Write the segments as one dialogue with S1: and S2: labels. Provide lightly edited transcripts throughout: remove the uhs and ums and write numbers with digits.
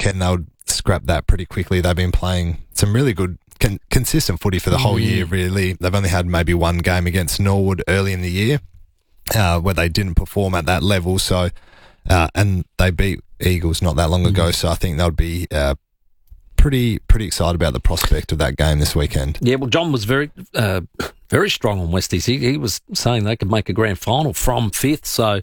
S1: weekend, they would scrap that pretty quickly. They've been playing some really good, consistent footy for the whole year, really. They've only had maybe one game against Norwood early in the year where they didn't perform at that level. So, and they beat Eagles not that long ago. So I think they'll be pretty excited about the prospect of that game this weekend.
S2: Yeah, well, John was very strong on Westies. He was saying they could make a grand final from fifth. So,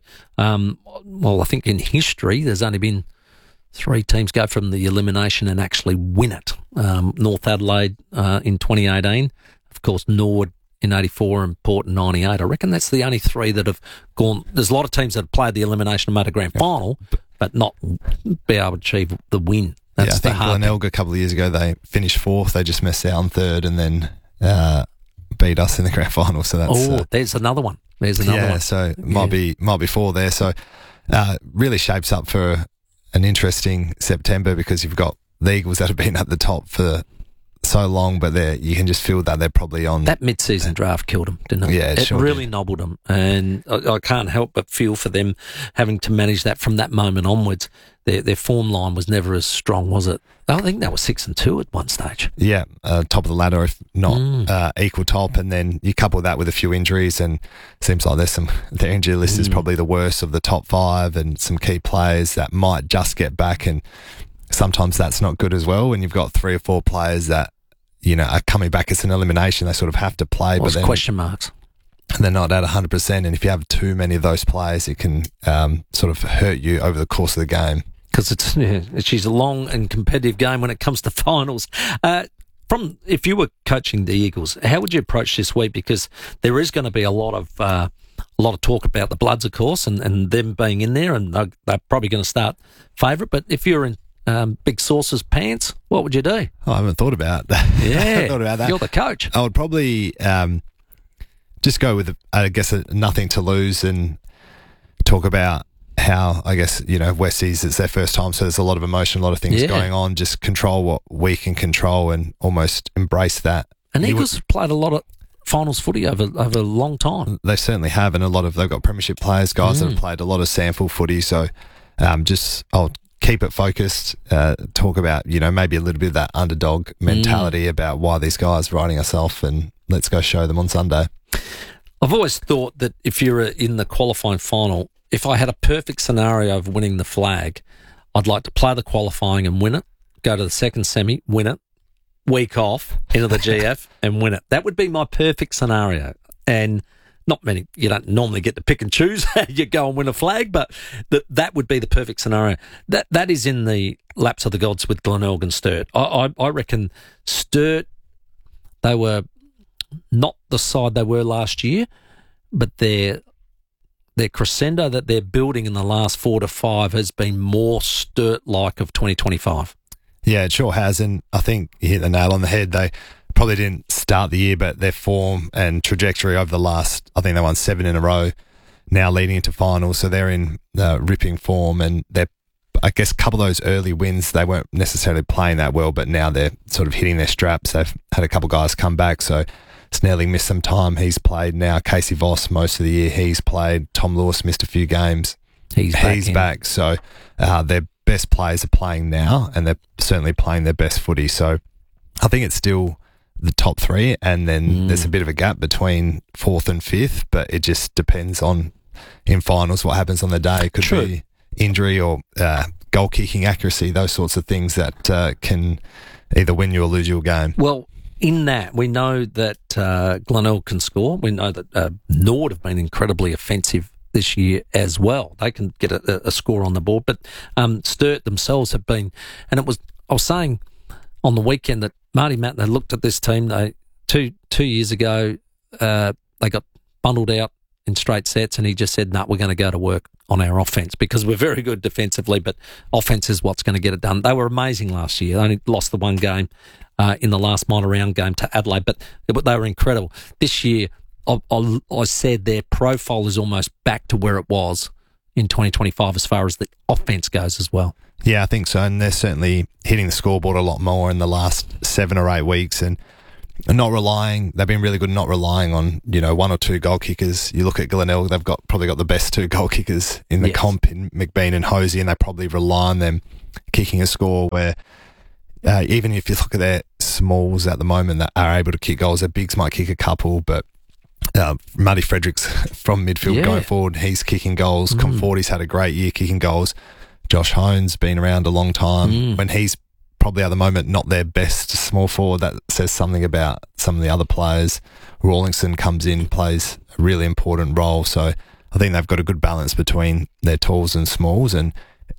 S2: I think in history there's only been 3 teams go from the elimination and actually win it. North Adelaide in 2018, of course, Norwood in 84 and Port in 98. I reckon that's the only 3 that have gone. There's a lot of teams that have played the elimination and made a grand final, but not be able to achieve the win. That's
S1: I think Glenelg a couple of years ago, they finished 4th. They just missed out on 3rd and then beat us in the grand final. So that's
S2: there's another one. There's another one.
S1: So might be 4 there. So really shapes up for an interesting September because you've got the Eagles that have been at the top for so long, but you can just feel that they're probably on.
S2: That mid-season draft killed them, didn't it?
S1: Yeah,
S2: it really nobbled them, and I can't help but feel for them having to manage that from that moment onwards. Their form line was never as strong, was it? I think they were 6-2 at one stage.
S1: Yeah, top of the ladder, if not equal top, and then you couple that with a few injuries, and it seems like their injury list is probably the worst of the top 5, and some key players that might just get back, and sometimes that's not good as well when you've got 3 or 4 players that are coming back as an elimination. They sort of have to play, but then
S2: question marks.
S1: They're not at 100%, and if you have too many of those players, it can sort of hurt you over the course of the game.
S2: Because it's a long and competitive game when it comes to finals. If you were coaching the Eagles, how would you approach this week? Because there is going to be a lot of talk about the Bloods, of course, and them being in there, and they're probably going to start favourite. But if you're in Big Sauce's pants, what would you do?
S1: I haven't thought about that.
S2: Yeah,
S1: I haven't thought about that.
S2: You're the coach.
S1: I would probably just go with, I guess, nothing to lose and talk about how, I guess, Westies, it's their first time, so there's a lot of emotion, a lot of things going on. Just control what we can control and almost embrace that. And
S2: Eagles have played a lot of finals footy over a long time.
S1: They certainly have, and they've got premiership players, guys that have played a lot of sample footy. So I'll keep it focused, talk about, maybe a little bit of that underdog mentality about why these guys are riding us off, and let's go show them on Sunday.
S2: I've always thought that if you're in the qualifying final, if I had a perfect scenario of winning the flag, I'd like to play the qualifying and win it, go to the second semi, win it, week off, into the GF and win it. That would be my perfect scenario. And not many, you don't normally get to pick and choose how you go and win a flag, but that would be the perfect scenario. That is in the laps of the gods with Glenelg and Sturt. I reckon Sturt, they were not the side they were last year, but their crescendo that they're building in the last 4 to 5 has been more Sturt-like of 2025.
S1: Yeah, it sure has, and I think you hit the nail on the head. They probably didn't start the year, but their form and trajectory over the last, I think they won 7 in a row, now leading into finals, so they're in ripping form, and I guess a couple of those early wins, they weren't necessarily playing that well, but now they're sort of hitting their straps. They've had a couple of guys come back, so Snelling missed some time. He's played now. Casey Voss, most of the year, he's played. Tom Lewis missed a few games. He's back. So their best players are playing now, and they're certainly playing their best footy. So I think it's still the top 3, and then there's a bit of a gap between 4th and 5th, but it just depends on, in finals, what happens on the day. It could be injury or goal kicking accuracy, those sorts of things that can either win you or lose you a game.
S2: Well, in that, we know that Glenelg can score. We know that Nord have been incredibly offensive this year as well. They can get a score on the board. But Sturt themselves have been, and I was saying on the weekend that Marty Mattner looked at this team. They two years ago, they got bundled out in straight sets, and he just said, "No, we're going to go to work on our offence because we're very good defensively, but offence is what's going to get it done." They were amazing last year. They only lost the one game in the last minor round game to Adelaide, but they were incredible. This year, I said their profile is almost back to where it was in 2025 as far as the offence goes as well.
S1: Yeah, I think so, and they're certainly hitting the scoreboard a lot more in the last 7 or 8 weeks, and not relying. They've been really good not relying on 1 or 2 goal kickers. You look at Glenelg; they've probably got the best 2 goal kickers in the comp in McBean and Hosey, and they probably rely on them kicking a score where even if you look at their smalls at the moment that are able to kick goals, their bigs might kick a couple, but Matty Fredericks from midfield going forward, he's kicking goals. Conforti's had a great year kicking goals. Josh Hone's been around a long time. When he's probably at the moment not their best small forward, that says something about some of the other players. Rawlingson comes in, plays a really important role. So I think they've got a good balance between their talls and smalls. And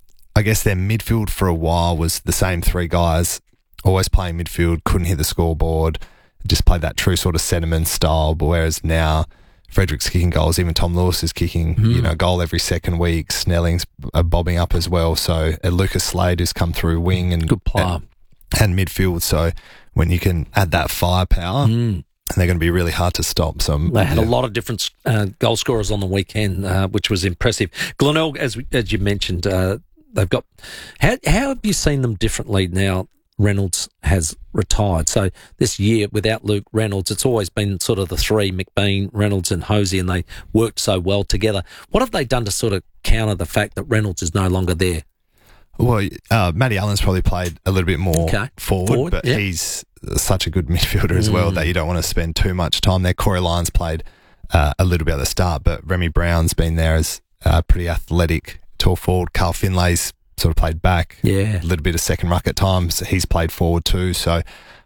S1: I guess their midfield for a while was the same three guys, always playing midfield, couldn't hit the scoreboard, just played that true sort of sentiment style. But whereas now Frederick's kicking goals, even Tom Lewis is kicking a goal every second week. Snelling's bobbing up as well. So Lucas Slade has come through wing and
S2: good player
S1: and midfield. So when you can add that firepower, and they're going to be really hard to stop. So
S2: they had a lot of different goal scorers on the weekend, which was impressive. Glenelg, as you mentioned, they've got. How have you seen them differently now? Reynolds has retired. So this year, without Luke Reynolds, it's always been sort of the three, McBean, Reynolds and Hosey, and they worked so well together. What have they done to sort of counter the fact that Reynolds is no longer there?
S1: Well, Matty Allen's probably played a little bit more forward, but he's such a good midfielder as well that you don't want to spend too much time there. Corey Lyons played a little bit at the start, but Remy Brown's been there as pretty athletic tall forward. Carl Finlay's sort of played back, a little bit of second ruck at times. He's played forward too. So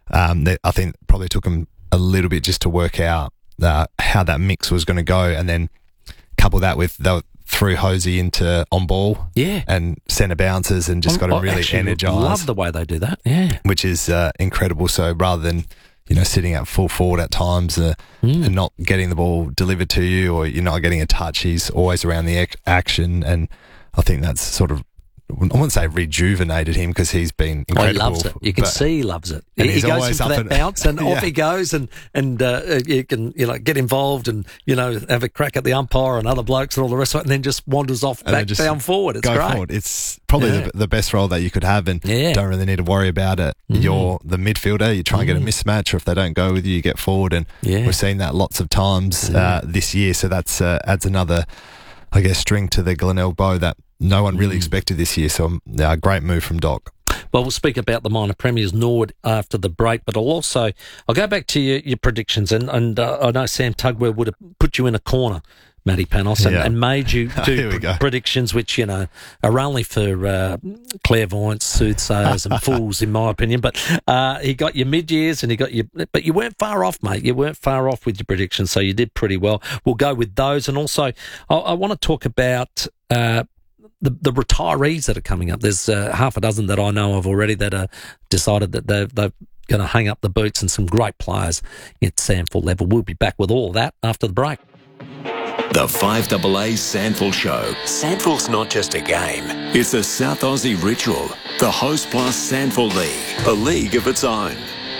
S1: I think probably took him a little bit just to work out how that mix was going to go, and then couple that with threw Hosey into on ball and centre bounces and just got him really energised.
S2: Love the way they do that,
S1: which is incredible. So rather than sitting at full forward at times and not getting the ball delivered to you, or you're not getting a touch, he's always around the action, and I think that's sort of, I wouldn't say rejuvenated him, because he's been incredible.
S2: He loves it. You can see he loves it. He goes in for that bounce and off he goes, and you can get involved and have a crack at the umpire and other blokes and all the rest of it, and then just wanders off back down forward. It's great. Forward.
S1: It's probably the best role that you could have, and don't really need to worry about it. You're the midfielder. You try and get a mismatch, or if they don't go with you get forward, and we've seen that lots of times this year. So that's adds another, I guess, string to the Glenelg bow that no one really expected this year. So a great move from Doc.
S2: Well, we'll speak about the minor premiers Nord after the break, but I'll go back to your predictions, and I know Sam Tugwell would have put you in a corner, Matty Panos, and made you do predictions which are only for clairvoyants, soothsayers and fools, in my opinion. But he got your mid-years and but you weren't far off, mate. You weren't far off with your predictions, so you did pretty well. We'll go with those, and also I want to talk about the retirees that are coming up. There's half a dozen that I know of already that are decided that they're going to hang up the boots, and some great players at SANFL level. We'll be back with all of that after the break.
S3: The 5AA SANFL Show. SANFL's not just a game. It's a South Aussie ritual. The Host Plus SANFL League, a league of its own.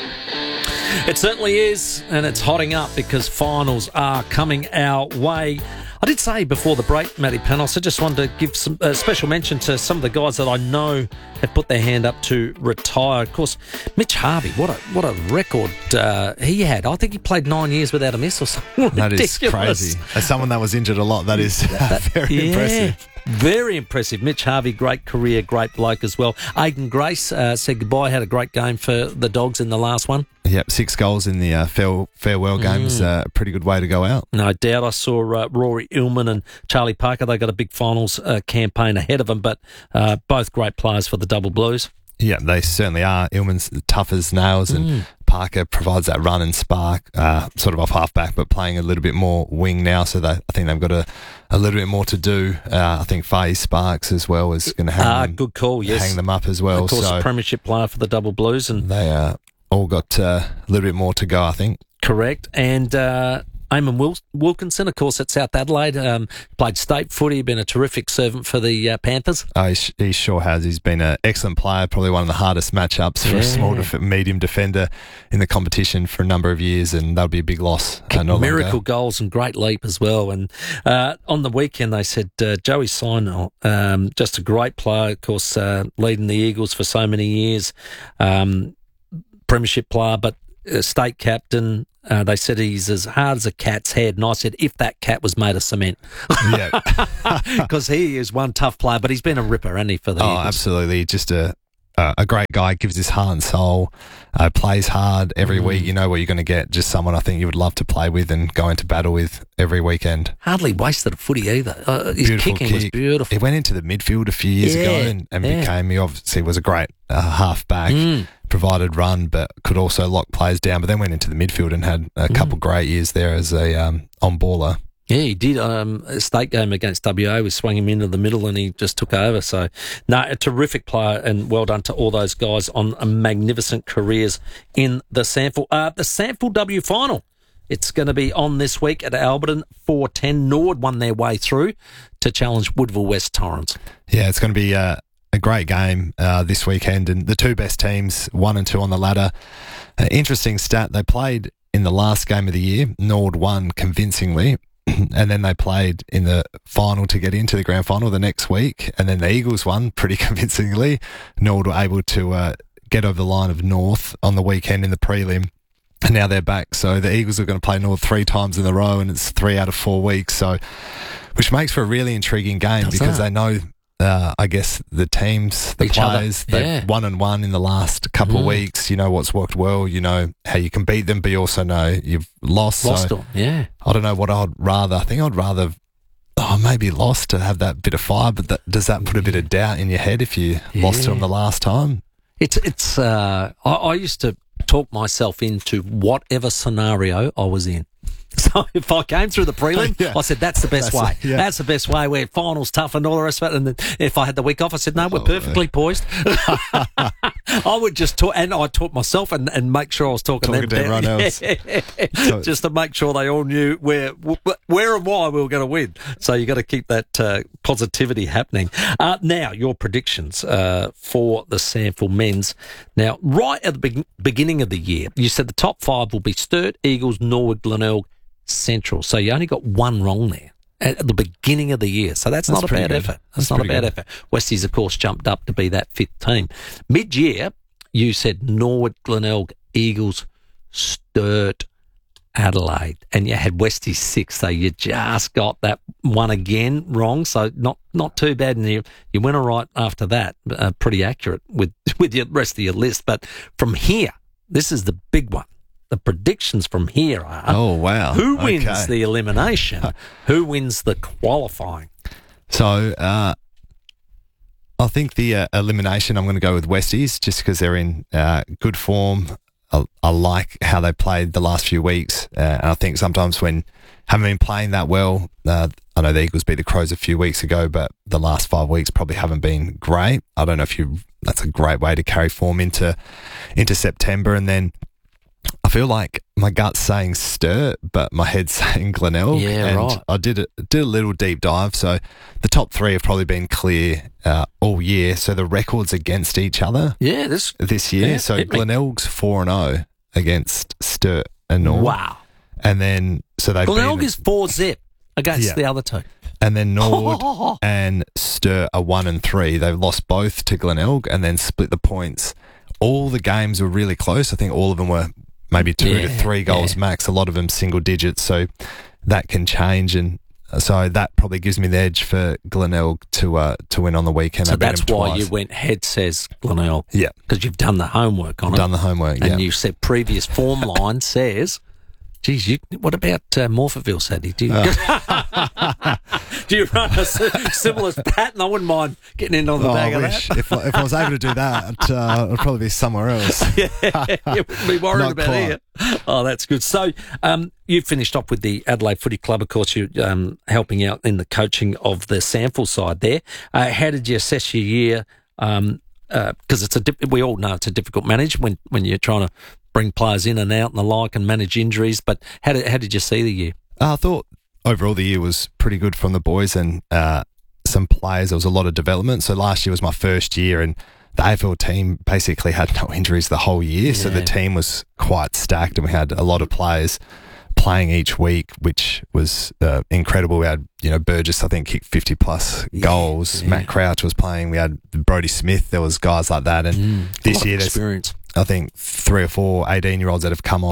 S2: It certainly is, and it's hotting up because finals are coming our way. I did say before the break, Matty Panos, I just wanted to give some special mention to some of the guys that I know have put their hand up to retire. Of course, Mitch Harvey, what a record he had. I think he played 9 years without a miss or something.
S1: That is crazy. As someone that was injured a lot, that is very impressive.
S2: Very impressive. Mitch Harvey, great career, great bloke as well. Aidan Grace said goodbye, had a great game for the Dogs in the last one.
S1: Yep, 6 goals in the farewell game is a pretty good way to go out.
S2: No doubt. I saw Rory Illman and Charlie Parker. They got a big finals campaign ahead of them, but both great players for the Double Blues.
S1: Yeah, they certainly are. Illman's tough as nails, and Parker provides that run and spark, sort of off halfback, but playing a little bit more wing now. So I think they've got a little bit more to do. I think Faye Sparks as well is going to hang
S2: good call. Yes,
S1: hang them up as well.
S2: Of course, a premiership player for the Double Blues, and
S1: they all got a little bit more to go, I think.
S2: Correct, and Eamon Wilkinson, of course, at South Adelaide, played state footy, been a terrific servant for the Panthers.
S1: He sure has. He's been an excellent player, probably one of the hardest matchups for a small medium defender in the competition for a number of years, and that'll be a big loss.
S2: Miracle goals and great leap as well. And on the weekend, they said Joey Sinor, just a great player, of course, leading the Eagles for so many years, premiership player, but state captain, They said he's as hard as a cat's head, and I said, if that cat was made of cement.
S1: Yeah.
S2: Because he is one tough player, but he's been a ripper, hasn't he, for the Eagles?
S1: Absolutely. Just a great guy, gives his heart and soul, plays hard every week. You know what you're going to get. Just someone I think you would love to play with and go into battle with every weekend.
S2: Hardly wasted a footy either. His kicking was beautiful.
S1: He went into the midfield a few years ago and became, he obviously was a great half-back, provided run, but could also lock players down, but then went into the midfield and had a couple great years there as a on-baller.
S2: Yeah, he did. A state game against WA, we swung him into the middle and he just took over. So, no, a terrific player, and well done to all those guys on magnificent careers in the SANFL. The SANFL W final, it's going to be on this week at Alberton, 4:10. Nord won their way through to challenge Woodville West Torrens.
S1: Yeah, it's going to be a great game this weekend, and the two best teams, 1 and 2 on the ladder. Interesting stat, they played in the last game of the year. Nord won convincingly. And then they played in the final to get into the grand final the next week. And then the Eagles won pretty convincingly. Nord were able to get over the line of North on the weekend in the prelim. And now they're back. So the Eagles are going to play North 3 times in a row, and it's 3 out of 4 weeks. So, which makes for a really intriguing game because they know, I guess, the teams, the players, they've 1-1 in the last couple of weeks. You know what's worked well. You know how you can beat them, but you also know you've lost.
S2: Them, yeah.
S1: I don't know what I'd rather. I think I'd rather maybe lost to have that bit of fire, but does that put a bit of doubt in your head if you lost to them the last time?
S2: It's. I used to talk myself into whatever scenario I was in. So if I came through the prelim, I said, that's the best way. Yeah. That's the best way, where finals tough and all the rest of it. And then if I had the week off, I said, no, we're perfectly poised. I would just talk, and I taught myself and make sure I was talking
S1: to everyone else.
S2: Just to make sure they all knew where and why we were going to win. So you got to keep that positivity happening. Now, your predictions for the SANFL men's. Now, right at the beginning of the year, you said the top 5 will be Sturt, Eagles, Norwood, Glenelg, Central. So you only got 1 wrong there at the beginning of the year. So that's not a bad effort. That's not a bad effort. Westies, of course, jumped up to be that 5th team. Mid-year, you said Norwood, Glenelg, Eagles, Sturt, Adelaide, and you had Westies 6th. So you just got that one again wrong. So not too bad. And you went all right after that. Pretty accurate with the rest of your list. But from here, this is the big one. The predictions from here are, who wins the elimination, who wins the qualifying?
S1: So I think the elimination, I'm going to go with Westies just because they're in good form. I like how they played the last few weeks. And I think sometimes when haven't been playing that well, I know the Eagles beat the Crows a few weeks ago, but the last 5 weeks probably haven't been great. I don't know if that's a great way to carry form into September. And then I feel like my gut's saying Sturt, but my head's saying Glenelg.
S2: Yeah,
S1: and
S2: right.
S1: I did a little deep dive. So the top 3 have probably been clear all year. So the records against each other this year.
S2: Yeah,
S1: so Glenelg's 4-0 against Sturt and Norwood.
S2: Wow.
S1: And then, so they've
S2: Glenelg is 4-0 against the other 2.
S1: And then Norwood and Sturt are 1-3. They've lost both to Glenelg and then split the points. All the games were really close. I think all of them were maybe 2 to 3 goals max, a lot of them single digits, so that can change, and so that probably gives me the edge for Glenelg to win on the weekend.
S2: So that's why you went head says Glenelg.
S1: Yeah.
S2: Because you've done the homework on it.
S1: Done the homework,
S2: and you said previous form line says, geez, what about Morphettville, Sadie? Do you run a similar pattern? I wouldn't mind getting in on the bag of that.
S1: If I was able to do that, I'd probably be somewhere else.
S2: You wouldn't be worried about it. Oh, that's good. So you finished off with the Adelaide Footy Club. Of course, you're helping out in the coaching of the SANFL side there. How did you assess your year? Because we all know it's a difficult manage when you're trying to bring players in and out and the like and manage injuries. But how did you see the year?
S1: I thought overall the year was pretty good from the boys and some players. There was a lot of development. So last year was my first year and the AFL team basically had no injuries the whole year. So the team was quite stacked and we had a lot of players playing each week, which was incredible. We had, Burgess, I think, kicked 50 plus goals. Yeah. Matt Crouch was playing. We had Brodie Smith. There was guys like that. And this year, there's, I think, 3 or 4 18-year-olds that have come on and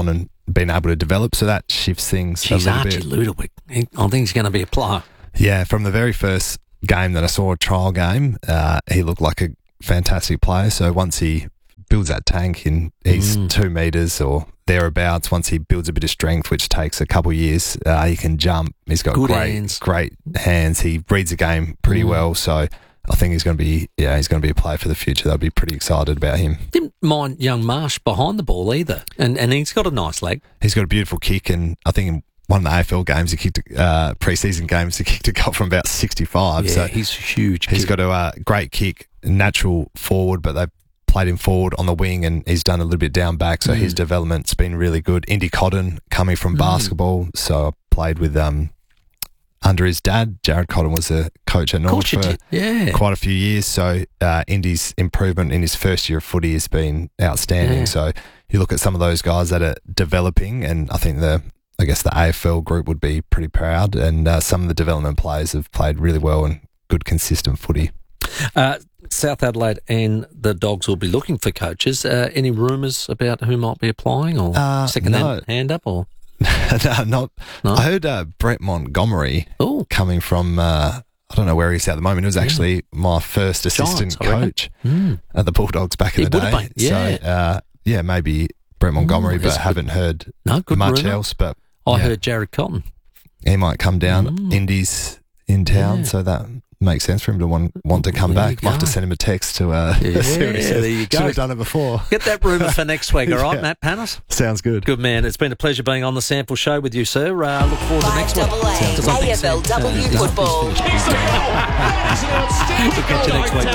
S1: been able to develop, so that shifts things a little
S2: Archie
S1: bit.
S2: Ludovic. I think he's going to be a player.
S1: Yeah, from the very first game that I saw, a trial game, he looked like a fantastic player. So once he builds that tank and he's 2 metres or thereabouts, once he builds a bit of strength, which takes a couple of years, he can jump. He's got
S2: Good
S1: great hands. He reads the game pretty well. So I think he's going to be a player for the future. They'll be pretty excited about him.
S2: Didn't mind young Marsh behind the ball either, and he's got a nice leg.
S1: He's got a beautiful kick, and I think in one of the AFL games, he kicked pre-season games, he kicked a goal from about 65.
S2: Yeah,
S1: so
S2: he's huge.
S1: He's got a great kick, natural forward, but they've played him forward on the wing, and he's done a little bit down back, so his development's been really good. Indy Cotton coming from basketball, so I played with under his dad. Jared Cotton was a coach at North for quite a few years, so Indy's improvement in his first year of footy has been outstanding.
S2: Yeah.
S1: So you look at some of those guys that are developing, and I think the AFL group would be pretty proud, and some of the development players have played really well and good consistent footy.
S2: South Adelaide and the Dogs will be looking for coaches. Any rumours about who might be applying, or hand up, or
S1: No. I heard Brett Montgomery coming from I don't know where he's at the moment. He was actually my first assistant coach at the Bulldogs back in the day. So maybe Brett Montgomery, but haven't heard much else. But
S2: I heard Jared Cotton.
S1: He might come down. Indy's in town, so that makes sense for him to want to come back. Might have to send him a text to see what he says.
S2: There you go.
S1: Should have done it before.
S2: Get that rumour for next week, all right, Matt Panis?
S1: Sounds good.
S2: Good man. It's been a pleasure being on the Sample Show with you, sir. Look forward to next week.
S4: 5AA AFLW football.
S2: We'll catch you next week.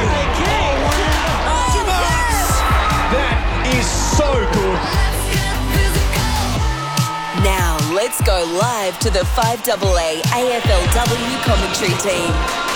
S5: That is so good.
S4: Now let's go live to the 5AA AFLW commentary team.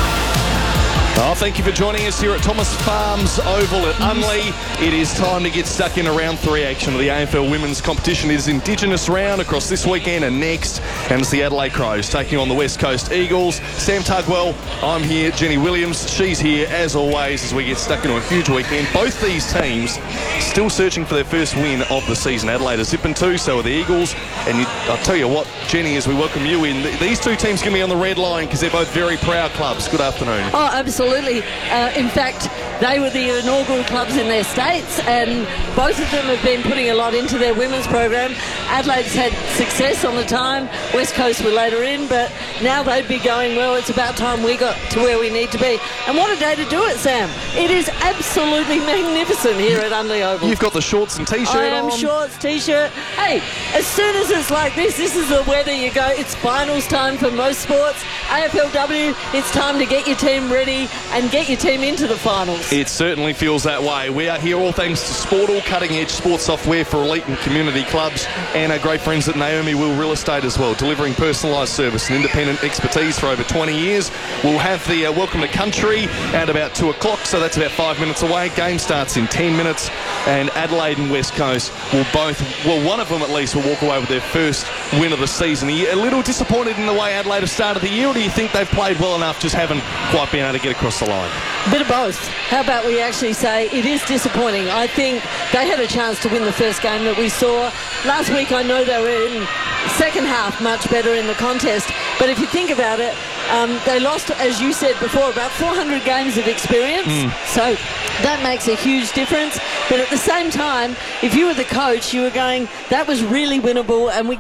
S5: Oh, thank you for joining us here at Thomas Farms Oval at Unley. It is time to get stuck in round 3 action of the AFL Women's Competition. It is Indigenous round across this weekend and next, and it's the Adelaide Crows taking on the West Coast Eagles. Sam Tugwell, I'm here. Jenny Williams, she's here as always as we get stuck into a huge weekend. Both these teams still searching for their first win of the season. Adelaide are zipping 2, so are the Eagles. And I'll tell you what, Jenny, as we welcome you in, these two teams going to be on the red line because they're both very proud clubs. Good afternoon.
S6: Oh, absolutely. In fact, they were the inaugural clubs in their states, and both of them have been putting a lot into their women's program. Adelaide's had success on the time. West Coast were later in, but now they'd be going, well, it's about time we got to where we need to be. And what a day to do it, Sam. It is absolutely magnificent here at Unley Oval.
S5: You've got the shorts and T-shirt
S6: I am
S5: on.
S6: shorts, T-shirt. Hey, as soon as it's like this is the weather you go. It's finals time for most sports. AFLW, it's time to get your team ready and get your team into the finals.
S5: It certainly feels that way. We are here all thanks to Sportal, cutting-edge sports software for elite and community clubs, and our great friends at Naomi Will Real Estate as well, delivering personalised service and independent expertise for over 20 years. We'll have the Welcome to Country at about 2 o'clock, so that's about 5 minutes away. Game starts in 10 minutes, and Adelaide and West Coast will both, well, one of them at least will walk away with their first win of the season. Are you a little disappointed in the way Adelaide have started the year, or do you think they've played well enough, just haven't quite been able to get across the line?
S6: Bit of both. How about we actually say it is disappointing? I think they had a chance to win the first game that we saw. Last week I know they were in second half much better in the contest, but if you think about it, they lost, as you said before, about 400 games of experience, so that makes a huge difference. But at the same time, if you were the coach, you were going, that was really winnable, and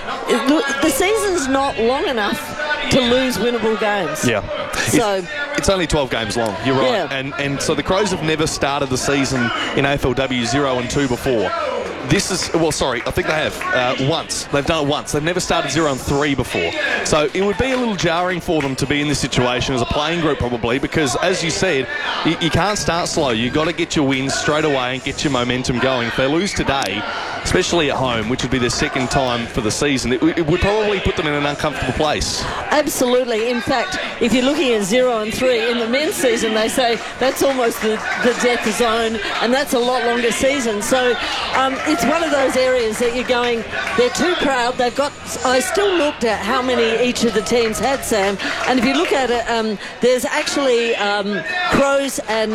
S6: the season's not long enough to lose winnable games.
S5: Yeah.
S6: So
S5: it's only 12 games long, you're right.
S6: Yeah.
S5: And so the Crows have never started the season in AFLW 0-2 before. This is, well, sorry, I think they have once. They've done it once. They've never started 0-3 before. So it would be a little jarring for them to be in this situation as a playing group probably, because as you said, you can't start slow. You've got to get your wins straight away and get your momentum going. If they lose today, especially at home, which would be their second time for the season, it would probably put them in an uncomfortable place.
S6: Absolutely. In fact, if you're looking at 0-3 in the men's season, they say that's almost the death zone, and that's a lot longer season. So it's one of those areas that you're going, they're too proud. They've got, I still looked at how many each of the teams had, Sam, and if you look at it, there's actually Crows and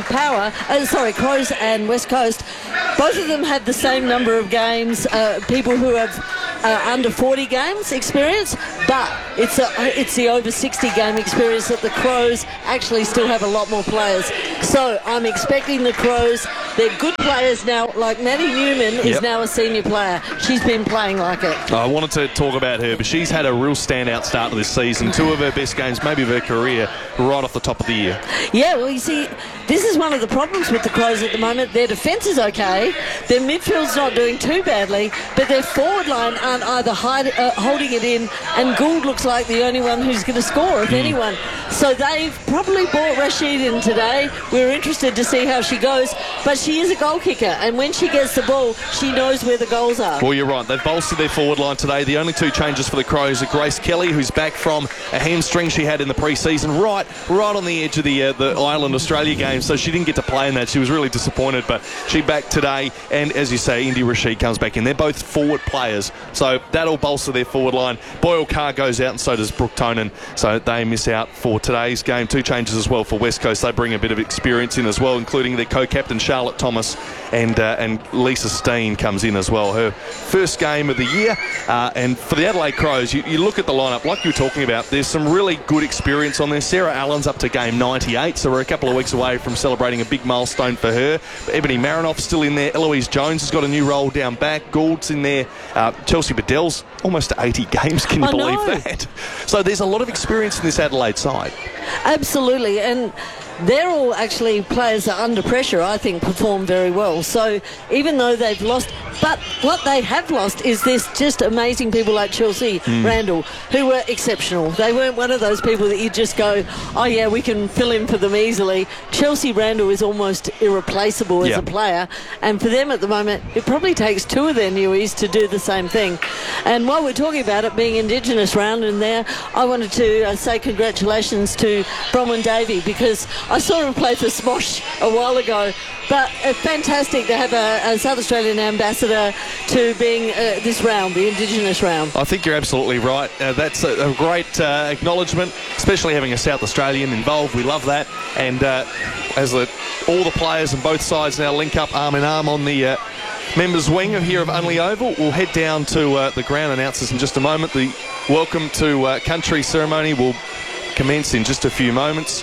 S6: Crows and West Coast. Both of them have the same number of games, people who have under 40 games experience, but it's the over 60 game experience that the Crows actually still have a lot more players. So I'm expecting the Crows, they're good players now, like Maddie Newman is now a senior player. She's been playing like it.
S5: I wanted to talk about her, but she's had a real standout start to this season. 2 of her best games, maybe of her career, right off the top of the year.
S6: Yeah, well, you see, this is one of the problems with the Crows at the moment. Their defence is okay, their midfield's not doing too badly, but their forward line aren't either holding it in, and Gould looks like the only one who's going to score, if anyone. So they've probably brought Rashid in today. We're interested to see how she goes, but she is a goal kicker, and when she gets the ball, she knows where the goals are.
S5: Well, you're right. They've bolstered their forward line today. The only 2 changes for the Crows are Grace Kelly, who's back from a hamstring she had in the pre-season, right on the edge of the Ireland-Australia game, so she didn't get to play in that. She was really disappointed, but she's back today, and as you say, Indy Rashid comes back in. They're both forward players, so that'll bolster their forward line. Boyle Carr goes out, and so does Brooke Tonin, so they miss out for today's game. 2 changes as well for West Coast. They bring a bit of experience in as well, including their co-captain Charlotte Thomas, and Lisa Steen comes in as well. Her first game of the year, and for the Adelaide Crows, you look at the lineup, like you were talking about, there's some really good experience on there. Sarah Allen's up to game 98, so we're a couple of weeks away from celebrating a big milestone for her. Ebony Marinoff's still in there. Eloise Jones has got a new role down back. Gould's in there. Chelsea Bedell's almost 80 games, can you believe that? So there's a lot of experience in this Adelaide side.
S6: Absolutely, and they're all actually players that under pressure, I think, perform very well. So even though they've lost, but what they have lost is this just amazing people like Chelsea Randall, who were exceptional. They weren't one of those people that you just go, oh yeah, we can fill in for them easily. Chelsea Randall is almost irreplaceable as a player, and for them at the moment, it probably takes 2 of their newies to do the same thing. And while we're talking about it being Indigenous round in there, I wanted to say congratulations to Bronwyn Davey, because I saw him play for Smosh a while ago, but it's fantastic to have a South Australian ambassador to being this round, the Indigenous round.
S5: I think you're absolutely right. That's a great acknowledgement, especially having a South Australian involved. We love that. And as all the players on both sides now link up arm in arm on the members' wing here of Unley Oval, we'll head down to the ground announcers in just a moment. The welcome to country ceremony will commence in just a few moments.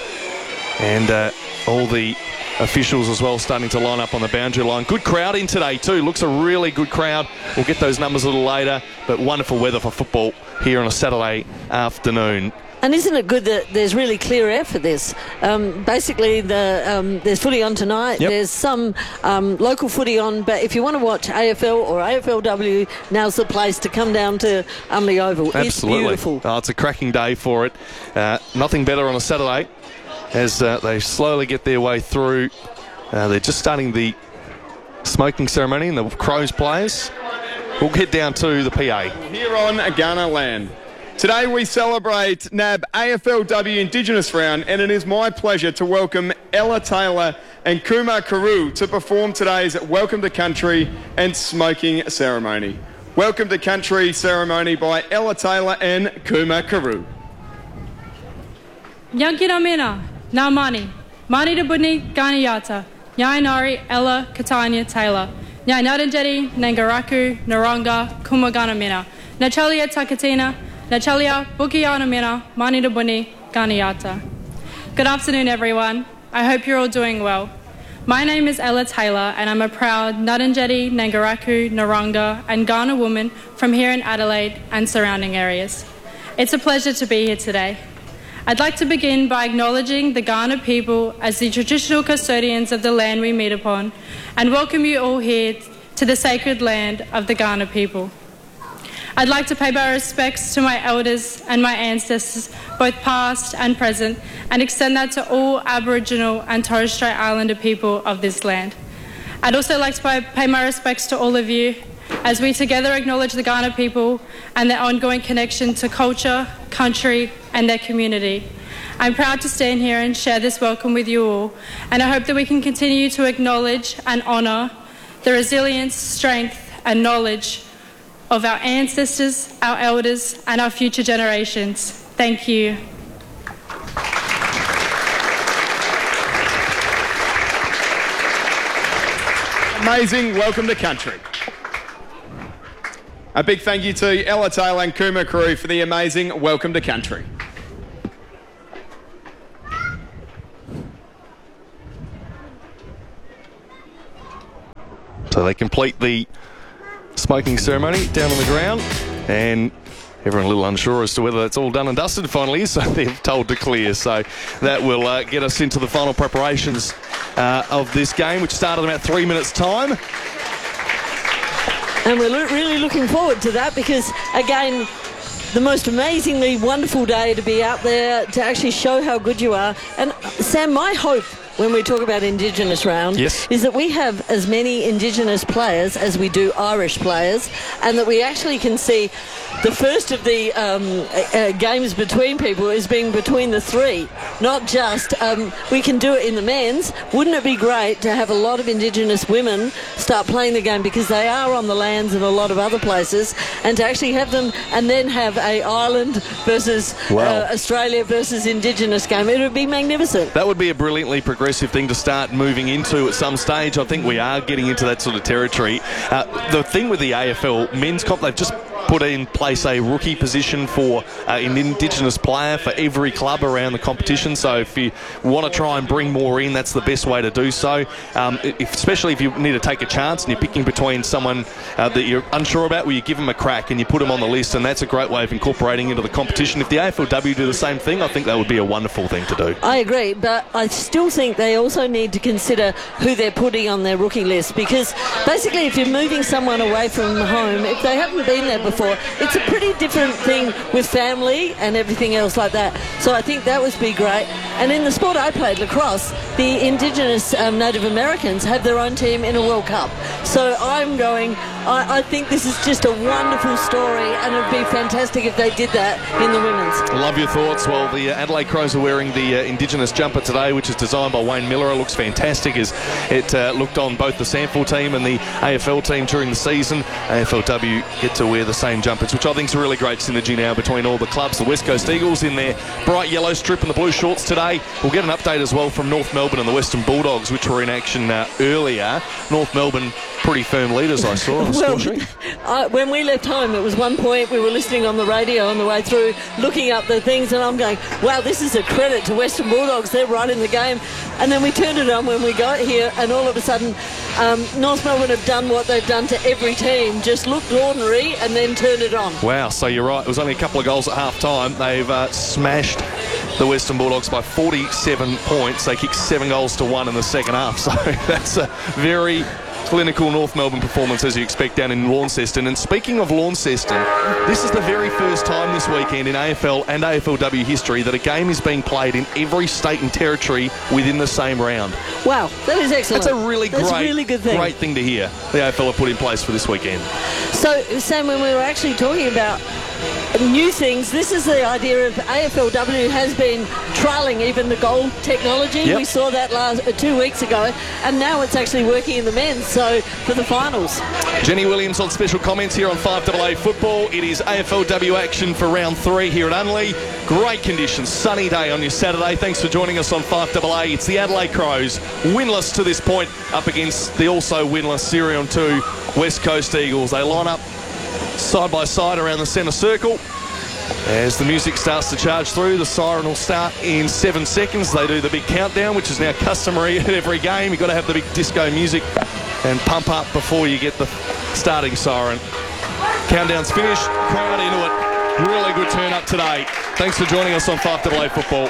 S5: And all the officials as well starting to line up on the boundary line. Good crowd in today too. Looks a really good crowd. We'll get those numbers a little later, but wonderful weather for football here on a Saturday afternoon.
S6: And isn't it good that there's really clear air for this? Basically, there's footy on tonight.
S5: Yep.
S6: There's some local footy on, but if you want to watch AFL or AFLW, now's the place to come down to Unley Oval.
S5: Absolutely.
S6: It's beautiful.
S5: Oh, it's a cracking day for it. Nothing better on a Saturday as they slowly get their way through. They're just starting the smoking ceremony, and the Crows players will head down to the PA.
S7: Here on Agana land. Today we celebrate NAB AFLW Indigenous Round, and it is my pleasure to welcome Ella Taylor and Kumar Carew to perform today's Welcome to Country and Smoking Ceremony. Welcome to Country ceremony by Ella Taylor and Kumar Carew.
S8: Yankira Mena, Na Mani, Mani de Budni, Ganiyata, Nyainari, Ella, Catania, Taylor, Nyai Naranjeti, Nangaraku, Naranga, Kumagana Mena, Nachalia Takatina, Nachalia, Bukiana Mena, Mani de Budni, Ganiyata. Good afternoon, everyone. I hope you're all doing well. My name is Ella Taylor, and I'm a proud Ngarrindjeri, Nangaraku, Naranga, and Kaurna woman from here in Adelaide and surrounding areas. It's a pleasure to be here today. I'd like to begin by acknowledging the Kaurna people as the traditional custodians of the land we meet upon, and welcome you all here to the sacred land of the Kaurna people. I'd like to pay my respects to my elders and my ancestors, both past and present, and extend that to all Aboriginal and Torres Strait Islander people of this land. I'd also like to pay my respects to all of you as we together acknowledge the Kaurna people and their ongoing connection to culture, country, and their community. I'm proud to stand here and share this welcome with you all, and I hope that we can continue to acknowledge and honour the resilience, strength, and knowledge of our ancestors, our elders, and our future generations. Thank you.
S7: Amazing. Welcome to country. A big thank you to Ella Taylor and Kuma Carew for the amazing Welcome to Country.
S5: So they complete the smoking ceremony down on the ground, and everyone a little unsure as to whether that's all done and dusted finally, so they're told to clear. So that will get us into the final preparations of this game, which started in about 3 minutes' time.
S6: And we're really looking forward to that because, again, the most amazingly wonderful day to be out there to actually show how good you are. And Sam, my hope when we talk about Indigenous round is that we have as many Indigenous players as we do Irish players, and that we actually can see the first of the games between people is being between the three, not just we can do it in the men's. Wouldn't it be great to have a lot of Indigenous women start playing the game, because they are on the lands in a lot of other places, and to actually have them and then have a Ireland versus Australia versus Indigenous game? It would be magnificent.
S5: That would be a brilliantly progressive thing to start moving into at some stage. I think we are getting into that sort of territory. The thing with the AFL men's comp, they've just put in place a rookie position for an Indigenous player for every club around the competition. So if you want to try and bring more in, that's the best way to do so. Especially if you need to take a chance and you're picking between someone that you're unsure about, well, you give them a crack and you put them on the list, and that's a great way of incorporating into the competition. If the AFLW do the same thing, I think that would be a wonderful thing to do.
S6: I agree, but I still think they also need to consider who they're putting on their rookie list, because basically if you're moving someone away from home, if they haven't been there before, it's a pretty different thing with family and everything else like that. So I think that would be great. And in the sport I played, lacrosse, the Indigenous Native Americans have their own team in a World Cup. So I think this is just a wonderful story, and it would be fantastic if they did that in the women's.
S5: I love your thoughts. Well, the Adelaide Crows are wearing the Indigenous jumper today, which is designed by Wayne Miller. It looks fantastic as it looked on both the SANFL team and the AFL team during the season. AFLW get to wear the same jumpers, which I think is a really great synergy now between all the clubs. The West Coast Eagles in their bright yellow strip and the blue shorts today. We'll get an update as well from North Melbourne and the Western Bulldogs, which were in action earlier. North Melbourne pretty firm leaders, I saw on the score sheet.
S6: When we left home, it was one point we were listening on the radio on the way through, looking up the things, and I'm going, wow, this is a credit to Western Bulldogs. They're right in the game. And then we turned it on when we got here, and all of a sudden North Melbourne have done what they've done to every team, just looked ordinary and then turned it on.
S5: Wow, so you're right. It was only a couple of goals at half-time. They've smashed the Western Bulldogs by 47 points. They kicked 7 goals to 1 in the second half. So that's a very clinical North Melbourne performance, as you expect, down in Launceston. And speaking of Launceston, this is the very first time this weekend in AFL and AFLW history that a game is being played in every state and territory within the same round.
S6: Wow, that is excellent.
S5: That's a really
S6: good thing.
S5: Great thing to hear the AFL have put in place for this weekend.
S6: So, Sam, when we were actually talking about new things, this is the idea of AFLW has been trialling even the goal technology.
S5: Yep.
S6: We saw that 2 weeks ago, and now it's actually working in the men's, so for the finals.
S5: Jenny Williams on special comments here on 5AA Football. It is AFLW action for round 3 here at Unley. Great conditions, sunny day on your Saturday. Thanks for joining us on 5AA. It's the Adelaide Crows, winless to this point, up against the also winless Sirion 2 West Coast Eagles. They line up side by side around the centre circle. As the music starts to charge through, the siren will start in 7 seconds. They do the big countdown, which is now customary at every game. You've got to have the big disco music and pump up before you get the starting siren. Countdown's finished, crowd into it. Really good turn up today. Thanks for joining us on 5AA Football.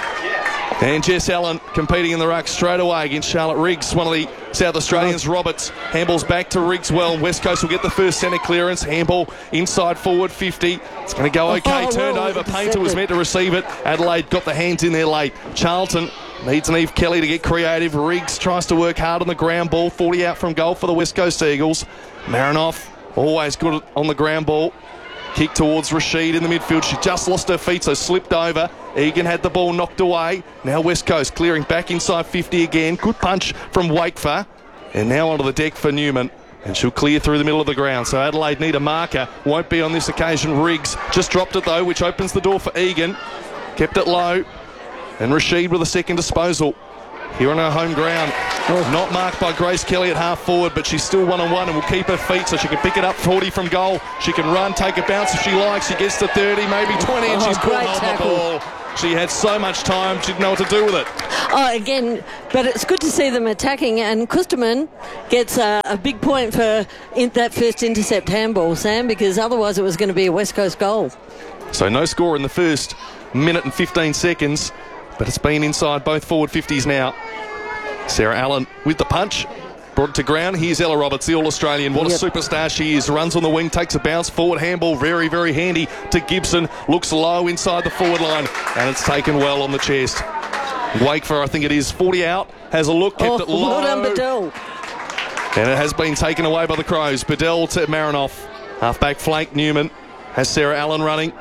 S5: And Jess Allen competing in the ruck straight away against Charlotte Riggs, one of the South Australians. Roberts handballs back to Riggs well. West Coast will get the first centre clearance. Handball inside forward 50. It's going to go okay. Turned over. Painter was meant to receive it. Adelaide got the hands in there late. Charlton needs an Eve Kelly to get creative. Riggs tries to work hard on the ground ball. 40 out from goal for the West Coast Eagles. Marinoff always good on the ground ball. Kick towards Rashid in the midfield. She just lost her feet, so slipped over. Egan had the ball knocked away. Now West Coast clearing back inside 50 again. Good punch from Wakefer. And now onto the deck for Newman. And she'll clear through the middle of the ground. So Adelaide need a marker. Won't be on this occasion. Riggs just dropped it though, which opens the door for Egan. Kept it low. And Rashid with a second disposal. Here on her home ground. Not marked by Grace Kelly at half forward, but she's still one-on-one and will keep her feet so she can pick it up 40 from goal. She can run, take a bounce if she likes. She gets to 30, maybe 20, and she's caught on the ball. She had so much time, she didn't know what to do with it.
S6: Oh, again, but it's good to see them attacking, and Kusterman gets a big point for that first intercept handball, Sam, because otherwise it was going to be a West Coast goal.
S5: So no score in the first minute and 15 seconds, but it's been inside both forward 50s now. Sarah Allen with the punch. Brought it to ground. Here's Ella Roberts, the All-Australian. What a superstar she is. Runs on the wing, takes a bounce. Forward handball, very, very handy to Gibson. Looks low inside the forward line, and it's taken well on the chest. Wakefer, I think it is, 40 out. Has a look, kept it low.
S6: Well done, Bedell.
S5: And it has been taken away by the Crows. Bedell to Marinoff. Half-back flank, Newman. Has Sarah Allen running.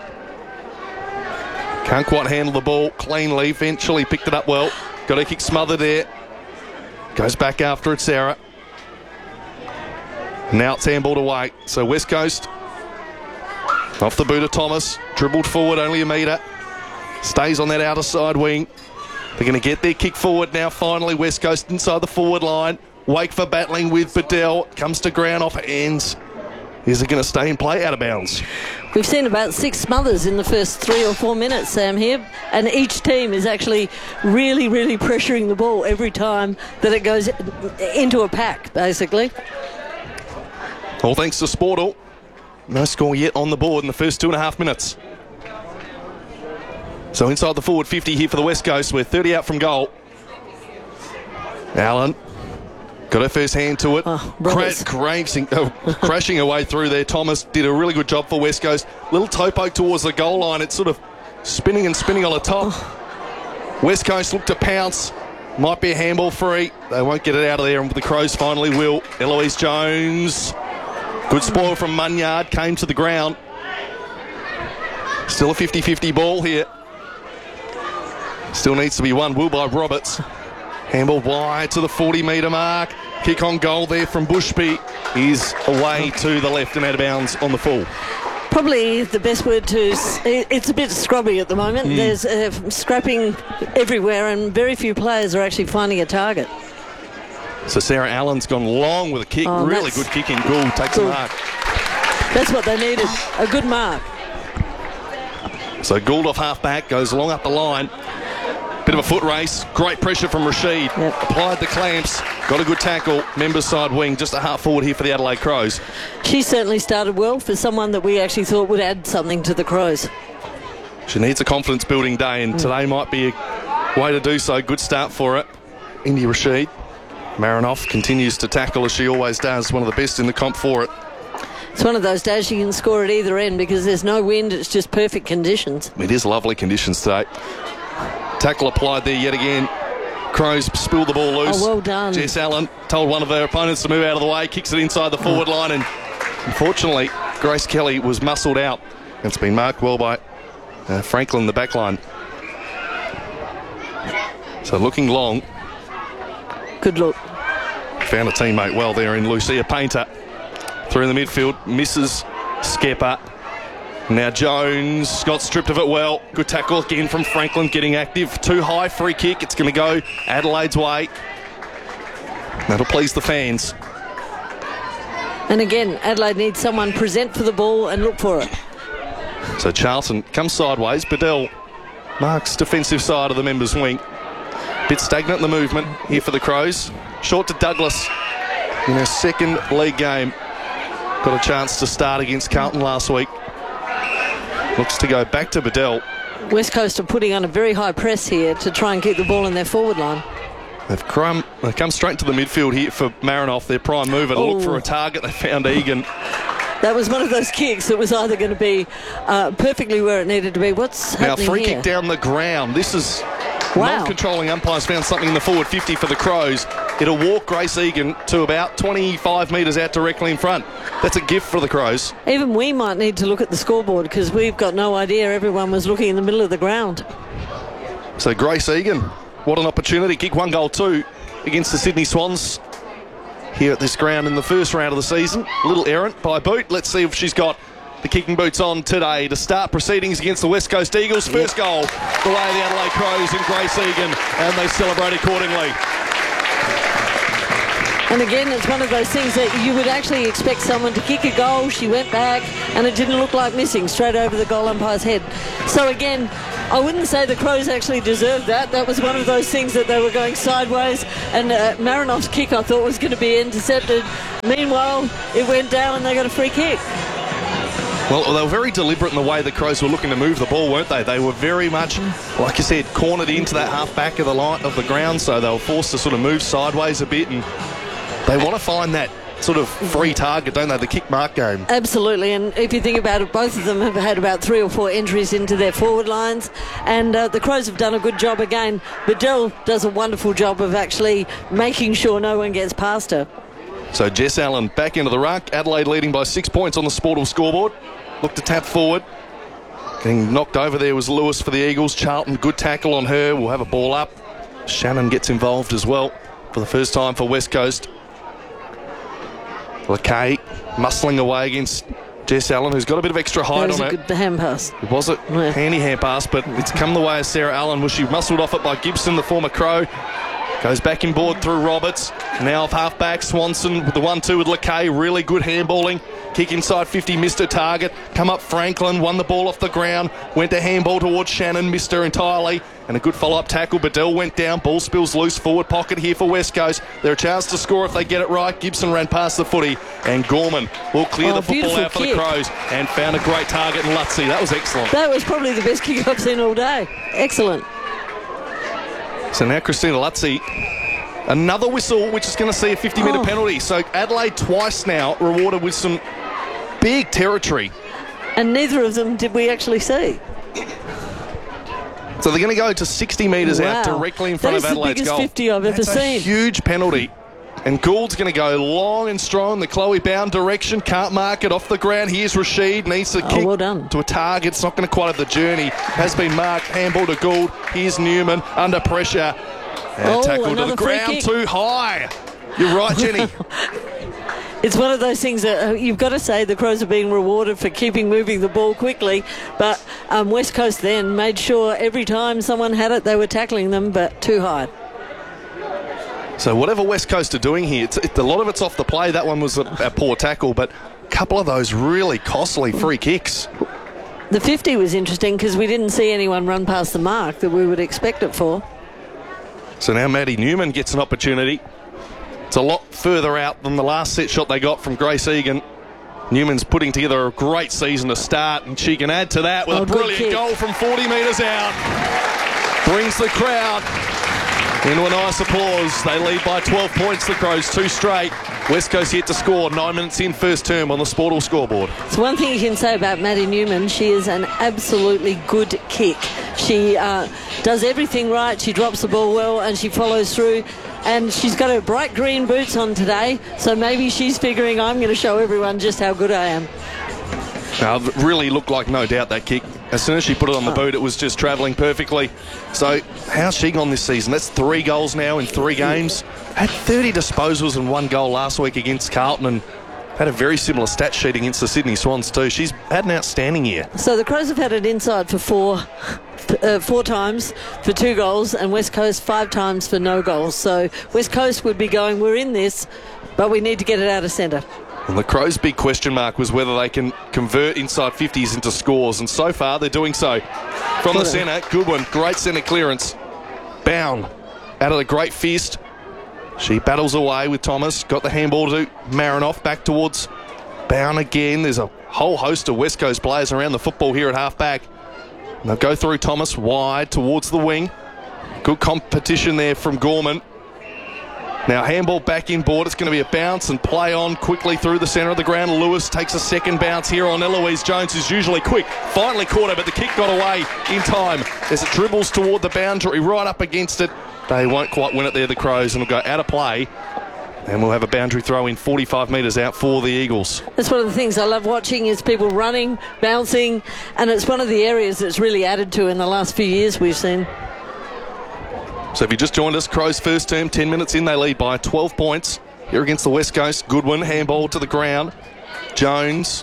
S5: Can't quite handle the ball cleanly. Eventually picked it up well. Got a kick smothered there. Goes back after it, Sarah. Now it's handballed away. So West Coast off the boot of Thomas. Dribbled forward only a metre. Stays on that outer side wing. They're going to get their kick forward now. Finally, West Coast inside the forward line. Wakefer battling with Bedell. Comes to ground off ends. Is it going to stay in play out of bounds?
S6: We've seen about 6 smothers in the first 3 or 4 minutes, Sam, here. And each team is actually really, really pressuring the ball every time that it goes into a pack, basically.
S5: All thanks to Sportal. No score yet on the board in the first 2.5 minutes. So inside the forward 50 here for the West Coast. We're 30 out from goal. Allen got her first hand to it. Crashing her way through there. Thomas did a really good job for West Coast. Little toe poke towards the goal line. It's sort of spinning on the top. West Coast look to pounce. Might be a handball free. They won't get it out of there, and the Crows finally will. Eloise Jones. Good spoil from Munyard. Came to the ground. Still a 50-50 ball here. Still needs to be won. Will by Roberts. Handball wide to the 40-metre mark. Kick on goal there from Bushby is away to the left and out of bounds on the full.
S6: Probably the best word to... It's a bit scrubby at the moment. There's scrapping everywhere, and very few players are actually finding a target.
S5: So Sarah Allen's gone long with a kick. Really good kick in. Gould takes a mark.
S6: That's what they needed, a good mark.
S5: So Gould off half-back, goes long up the line. Bit of a foot race. Great pressure from Rashid. Applied the clamps. Got a good tackle. Members side wing. Just a half forward here for the Adelaide Crows.
S6: She certainly started well for someone that we actually thought would add something to the Crows.
S5: She needs a confidence-building day, and today might be a way to do so. Good start for it. Indy Rashid. Marinoff continues to tackle as she always does. One of the best in the comp for it.
S6: It's one of those days you can score at either end because there's no wind. It's just perfect conditions.
S5: It is lovely conditions today. Tackle applied there yet again. Crows spill the ball loose.
S6: Oh, well done.
S5: Jess Allen told one of her opponents to move out of the way, kicks it inside the forward line, and unfortunately Grace Kelly was muscled out. It's been marked well by Franklin, the back line. So looking long.
S6: Good look.
S5: Found a teammate well there in Lucia Painter. Through in the midfield, misses Skepper. Now Jones got stripped of it well. Good tackle again from Franklin, getting active. Too high, free kick. It's going to go Adelaide's way. That'll please the fans.
S6: And again, Adelaide needs someone present for the ball and look for it.
S5: So Charlton comes sideways. Bedell marks defensive side of the members' wing. Bit stagnant in the movement here for the Crows. Short to Douglas in her second league game. Got a chance to start against Carlton last week. Looks to go back to Bedell.
S6: West Coast are putting on a very high press here to try and keep the ball in their forward line.
S5: They've come straight to the midfield here for Marinoff, their prime mover, to look for a target. They found Egan.
S6: That was one of those kicks that was either going to be perfectly where it needed to be. What's happening
S5: now, free
S6: here?
S5: kick down the ground. This is non-controlling umpires found something in the forward 50 for the Crows. It'll walk Grace Egan to about 25 metres out directly in front. That's a gift for the Crows.
S6: Even we might need to look at the scoreboard because we've got no idea. Everyone was looking in the middle of the ground.
S5: So Grace Egan, what an opportunity. Kick 1 goal 2 against the Sydney Swans here at this ground in the first round of the season. Little errant by boot. Let's see if she's got the kicking boots on today to start proceedings against the West Coast Eagles. First goal, the way of the Adelaide Crows and Grace Egan, and they celebrate accordingly.
S6: And again, it's one of those things that you would actually expect someone to kick a goal. She went back, and it didn't look like missing, straight over the goal umpire's head. So again, I wouldn't say the Crows actually deserved that. That was one of those things that they were going sideways, and Marinoff's kick, I thought, was going to be intercepted. Meanwhile, it went down, and they got a free kick.
S5: Well, they were very deliberate in the way the Crows were looking to move the ball, weren't they? They were very much, like you said, cornered into that half back of the line of the ground, so they were forced to sort of move sideways a bit, and they want to find that sort of free target, don't they? The kick mark game.
S6: Absolutely, and if you think about it, both of them have had about 3 or 4 entries into their forward lines, and the Crows have done a good job again. Bedell does a wonderful job of actually making sure no one gets past her.
S5: So Jess Allen back into the ruck. Adelaide leading by 6 points on the Sportal scoreboard. Looked to tap forward. Getting knocked over there was Lewis for the Eagles. Charlton, good tackle on her. We'll have a ball up. Shannon gets involved as well for the first time for West Coast. LeKay muscling away against Jess Allen, who's got a bit of extra height on it.
S6: That was a good hand pass.
S5: Was it? Yeah. Handy hand pass, but it's come the way of Sarah Allen. Was she muscled off it by Gibson, the former Crow? Goes back in board through Roberts. Now off half-back, Swanson with the 1-2 with LeKay. Really good handballing. Kick inside 50, missed her target. Come up Franklin, won the ball off the ground. Went to handball towards Shannon, missed her entirely. And a good follow-up tackle. Bedell went down. Ball spills loose. Forward pocket here for West Coast. They're a chance to score if they get it right. Gibson ran past the footy. And Gorman will clear the football out for the Crows. And found a great target in Lutzy. That was excellent.
S6: That was probably the best kick I've seen all day. Excellent.
S5: So now Christina Lutzy, another whistle, which is going to see a 50-metre penalty. So Adelaide twice now rewarded with some big territory.
S6: And neither of them did we actually see.
S5: So they're going to go to 60 metres out directly in front of Adelaide's goal.
S6: That's the biggest 50 I've ever seen.
S5: A huge penalty. And Gould's going to go long and strong in the Chloe Bound direction. Can't mark it off the ground. Here's Rashid. Needs to kick to a target. It's not going to quite have the journey. Has been marked. Handball to Gould. Here's Newman under pressure. And tackle to the ground too high. You're right, Jenny.
S6: It's one of those things that you've got to say the Crows are being rewarded for keeping moving the ball quickly, but West Coast then made sure every time someone had it, they were tackling them, but too high.
S5: So whatever West Coast are doing here, a lot of it's off the play. That one was a poor tackle, but a couple of those really costly free kicks.
S6: The 50 was interesting because we didn't see anyone run past the mark that we would expect it for.
S5: So now Maddie Newman gets an opportunity. It's a lot further out than the last set shot they got from Grace Egan. Newman's putting together a great season to start, and she can add to that with a brilliant goal from 40 metres out. Brings the crowd into a nice applause. They lead by 12 points, the Crows, 2 straight. West Coast yet to score, 9 minutes in first term on the Sportal scoreboard.
S6: So one thing you can say about Maddie Newman, she is an absolutely good kick. She does everything right, she drops the ball well, and she follows through. And she's got her bright green boots on today, so maybe she's figuring I'm going to show everyone just how good I am.
S5: Now, it really looked like no doubt that kick. As soon as she put it on the boot, it was just travelling perfectly. So how's she gone this season? That's 3 goals now in 3 games. Had 30 disposals and 1 goal last week against Carlton, and had a very similar stat sheet against the Sydney Swans too. She's had an outstanding year.
S6: So the Crows have had it inside for 4 times for 2 goals, and West Coast 5 times for no goals. So West Coast would be going, we're in this, but we need to get it out of centre.
S5: And the Crows' big question mark was whether they can convert inside 50s into scores, and so far they're doing so. From the centre, good one, great centre clearance. Bound out of the great fist. She battles away with Thomas, got the handball to Marinoff, back towards Bound again. There's a whole host of West Coast players around the football here at half-back. They'll go through Thomas wide towards the wing. Good competition there from Gorman. Now handball back in board. It's going to be a bounce and play on quickly through the centre of the ground. Lewis takes a second bounce here on Eloise Jones, who's usually quick. Finally caught her, but the kick got away in time as it dribbles toward the boundary, right up against it. They won't quite win it there, the Crows, and will go out of play. And we'll have a boundary throw in 45 metres out for the Eagles.
S6: That's one of the things I love watching is people running, bouncing, and it's one of the areas that's really added to in the last few years we've seen.
S5: So if you just joined us, Crows first term, 10 minutes in, they lead by 12 points. here against the West Coast. Goodwin, handball to the ground. Jones.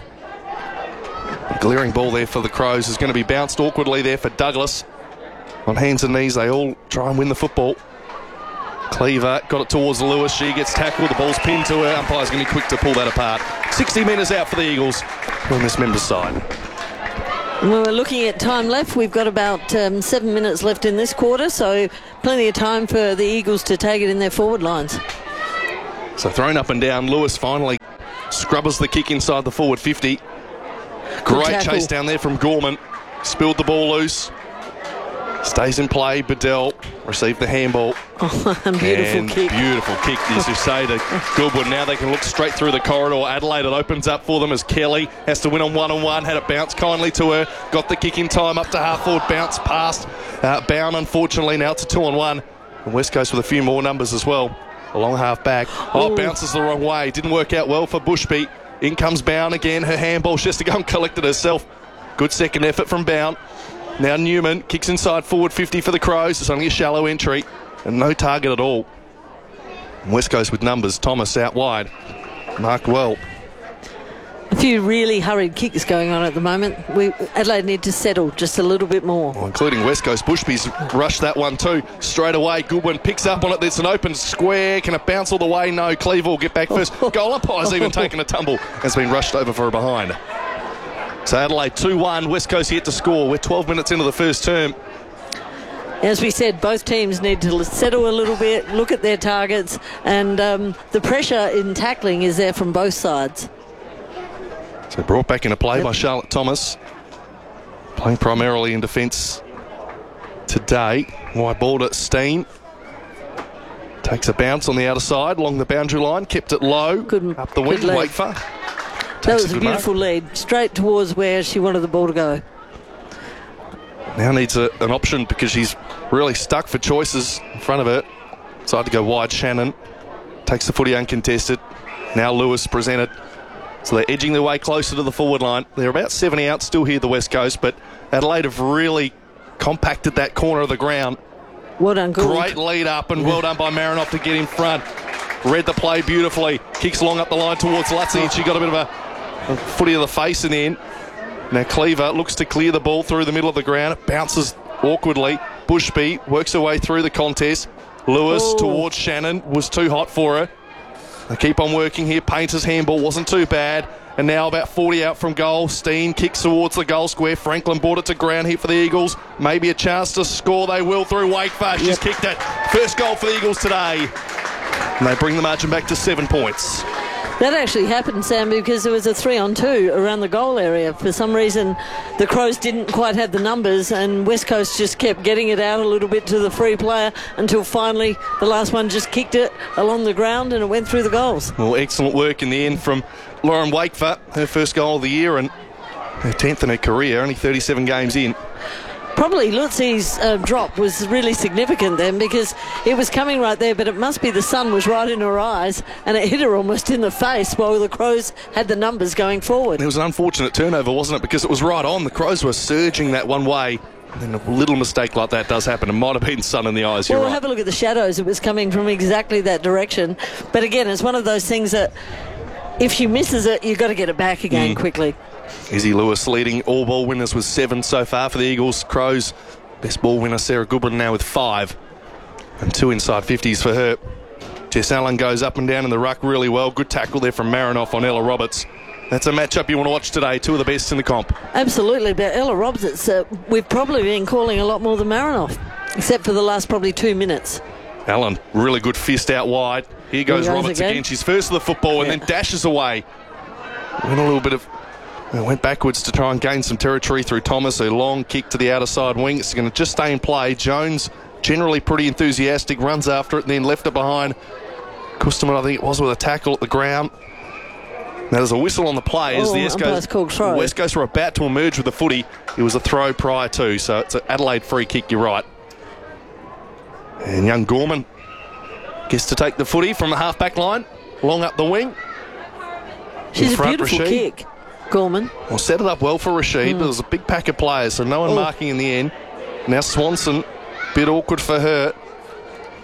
S5: A glaring ball there for the Crows is going to be bounced awkwardly there for Douglas. On hands and knees, they all try and win the football. Cleaver got it towards Lewis. She gets tackled. The ball's pinned to her. Umpire's going to be quick to pull that apart. 60 metres out for the Eagles on this member's side.
S6: Well, we're looking at time left. We've got about 7 minutes left in this quarter, so plenty of time for the Eagles to take it in their forward lines.
S5: So thrown up and down. Lewis finally scrubbers the kick inside the forward 50. Great chase down there from Gorman. Spilled the ball loose. Stays in play. Bedell received the handball.
S6: Beautiful kick.
S5: Beautiful kick, as you say, to Goodwood. Now they can look straight through the corridor. Adelaide, it opens up for them as Kelly has to win on one-on-one. Had it bounce kindly to her. Got the kick in time up to half-forward. Bounce past Bound, unfortunately. Now it's a 2-on-1. And West Coast with a few more numbers as well. Along half-back. Bounces the wrong way. Didn't work out well for Bushby. In comes Bound again. Her handball. She has to go and collect it herself. Good second effort from Bound. Now Newman kicks inside forward 50 for the Crows. It's only a shallow entry and no target at all. And West Coast with numbers. Thomas out wide. Marked well.
S6: A few really hurried kicks going on at the moment. Adelaide need to settle just a little bit more.
S5: Well, including West Coast. Bushby's rushed that one too. Straight away, Goodwin picks up on it. There's an open square. Can it bounce all the way? No. Cleaver will get back first. Goal umpire's even taken a tumble. Has been rushed over for a behind. So Adelaide 2-1. West Coast yet to score. We're 12 minutes into the first term.
S6: As we said, both teams need to settle a little bit, look at their targets, and the pressure in tackling is there from both sides.
S5: So brought back into play by Charlotte Thomas. Playing primarily in defence today. Wide ball to Steen. Takes a bounce on the outer side along the boundary line. Kept it low. Up the wing. Wakefer.
S6: That was a beautiful lead. Straight towards where she wanted the ball to go.
S5: Now needs an option because she's really stuck for choices in front of her. Decided to go wide. Shannon takes the footy uncontested. Now Lewis presented. So they're edging their way closer to the forward line. They're about 70 out still here, the West Coast, but Adelaide have really compacted that corner of the ground.
S6: Well done, Gould.
S5: Great lead up and well done by Marinoff to get in front. Read the play beautifully. Kicks long up the line towards Lutzy and she got a bit of a footy of the face in the end. Now Cleaver looks to clear the ball through the middle of the ground. It bounces awkwardly. Bushby works her way through the contest. Lewis towards Shannon. Was too hot for her. They keep on working here. Painter's handball wasn't too bad. And now about 40 out from goal. Steen kicks towards the goal square. Franklin brought it to ground here for the Eagles. Maybe a chance to score. They will through Wakefer. She's kicked it. First goal for the Eagles today. And they bring the margin back to 7 points.
S6: That actually happened, Sam, because there was a 3-on-2 around the goal area. For some reason, the Crows didn't quite have the numbers, and West Coast just kept getting it out a little bit to the free player until finally the last one just kicked it along the ground and it went through the goals.
S5: Well, excellent work in the end from Lauren Wakefer. Her first goal of the year and her 10th in her career, only 37 games in.
S6: Probably Lutzy's drop was really significant then because it was coming right there, but it must be the sun was right in her eyes and it hit her almost in the face while the Crows had the numbers going forward.
S5: It was an unfortunate turnover, wasn't it? Because it was right on. The Crows were surging that one way. And a little mistake like that does happen. It might have been sun in the eyes. You're right.
S6: Have a look at the shadows. It was coming from exactly that direction. But again, it's one of those things that if she misses it, you've got to get it back again quickly.
S5: Izzy Lewis leading all ball winners with 7 so far for the Eagles. Crows, best ball winner Sarah Goodwin now with 5. And 2 inside 50s for her. Jess Allen goes up and down in the ruck really well. Good tackle there from Marinoff on Ella Roberts. That's a matchup you want to watch today. 2 of the best in the comp.
S6: Absolutely, but Ella Roberts, we've probably been calling a lot more than Marinoff, except for the last probably 2 minutes.
S5: Allen, really good fist out wide. Here goes Roberts again. She's first of the football and then dashes away. Went backwards to try and gain some territory through Thomas. A long kick to the outer side wing. It's going to just stay in play. Jones, generally pretty enthusiastic, runs after it and then left it behind. Kusterman, I think it was, with a tackle at the ground. Now there's a whistle on the play as the West Coast were about to emerge with the footy. It was a throw prior to, so it's an Adelaide free kick, you're right. And young Gorman gets to take the footy from the half-back line, long up the wing.
S6: She's a beautiful kick, Gorman.
S5: Well, set it up well for Rashid, but there's a big pack of players, so no one marking in the end. Now Swanson, bit awkward for her.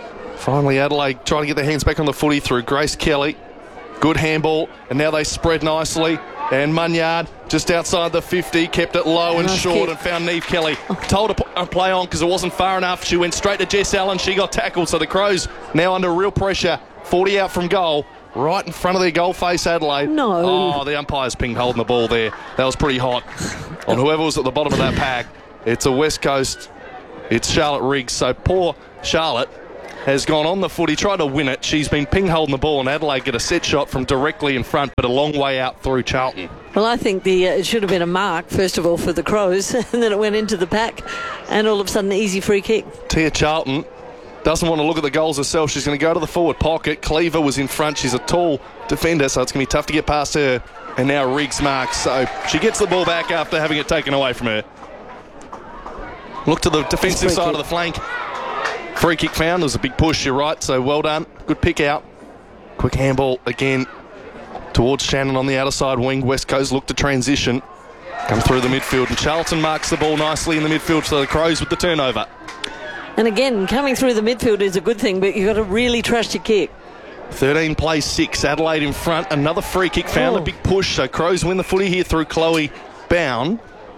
S5: Finally, Adelaide trying to get their hands back on the footy through Grace Kelly. Good handball, and now they spread nicely. And Munyard, just outside the 50, kept it low and short and found Neve Kelly. Told to play on because it wasn't far enough. She went straight to Jess Allen. She got tackled, so the Crows now under real pressure. 40 out from goal, right in front of their goal face, Adelaide.
S6: No.
S5: Oh, the umpire's ping holding the ball there. That was pretty hot on whoever was at the bottom of that pack. It's a West Coast. It's Charlotte Riggs. So poor Charlotte has gone on the footy, tried to win it. She's been ping holding the ball, and Adelaide get a set shot from directly in front, but a long way out through Charlton.
S6: Well, I think it should have been a mark, first of all, for the Crows, and then it went into the pack, and all of a sudden, an easy free kick.
S5: Tia Charlton doesn't want to look at the goals herself. She's going to go to the forward pocket. Cleaver was in front. She's a tall defender, so it's going to be tough to get past her. And now Riggs marks, so she gets the ball back after having it taken away from her. Look to the defensive side of the flank. Free kick found. There was a big push, you're right, so well done. Good pick out. Quick handball again towards Shannon on the outer side wing. West Coast look to transition. Come through the midfield, and Charlton marks the ball nicely in the midfield, so the Crows with the turnover.
S6: And again, coming through the midfield is a good thing, but you've got to really trust your kick.
S5: 13 plays 6. Adelaide in front. Another free kick found. A big push, so Crows win the footy here through Chloe Bown.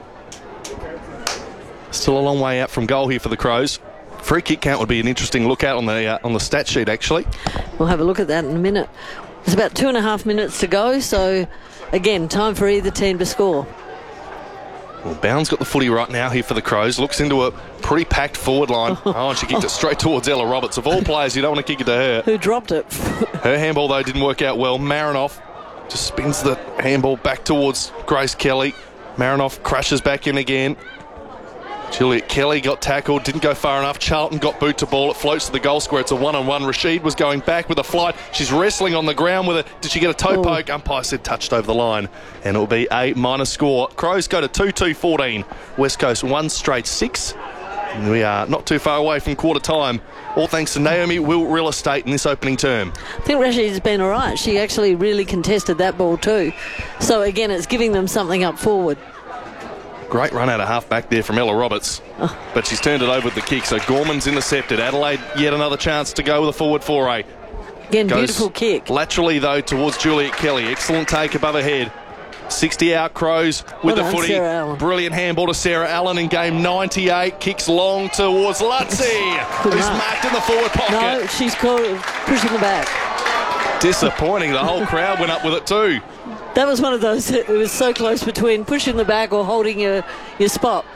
S5: Still a long way out from goal here for the Crows. Free kick count would be an interesting look out on the stat sheet, actually.
S6: We'll have a look at that in a minute. There's about 2.5 minutes to go, so again, time for either team to score.
S5: Well, Bound's got the footy right now here for the Crows. Looks into a pretty packed forward line. And she kicked it straight towards Ella Roberts. Of all players, you don't want to kick it to her.
S6: Who dropped it?
S5: Her handball, though, didn't work out well. Marinoff just spins the handball back towards Grace Kelly. Marinoff crashes back in again. Juliet Kelly got tackled, didn't go far enough. Charlton got boot to ball. It floats to the goal square. It's a one-on-one. Rashid was going back with a flight. She's wrestling on the ground with it. Did she get a toe poke? Umpire said touched over the line. And it'll be a minor score. Crows go to 2-2-14. West Coast 1 straight 6. And we are not too far away from quarter time. All thanks to Naomi Will Real Estate in this opening term.
S6: I think Rashid's been all right. She actually really contested that ball too. So again, it's giving them something up forward.
S5: Great run out of half back there from Ella Roberts. But she's turned it over with the kick. So Gorman's intercepted. Adelaide yet another chance to go with a forward foray.
S6: Again, beautiful kick. Laterally,
S5: though, towards Juliet Kelly. Excellent take above her head. 60 out Crows with the footy. Brilliant handball to Sarah Allen in game 98. Kicks long towards Lutzi, who's marked in the forward pocket.
S6: No, she's pushing the back.
S5: Disappointing. The whole crowd went up with it too.
S6: That was one of those, it was so close between pushing the back or holding your spot.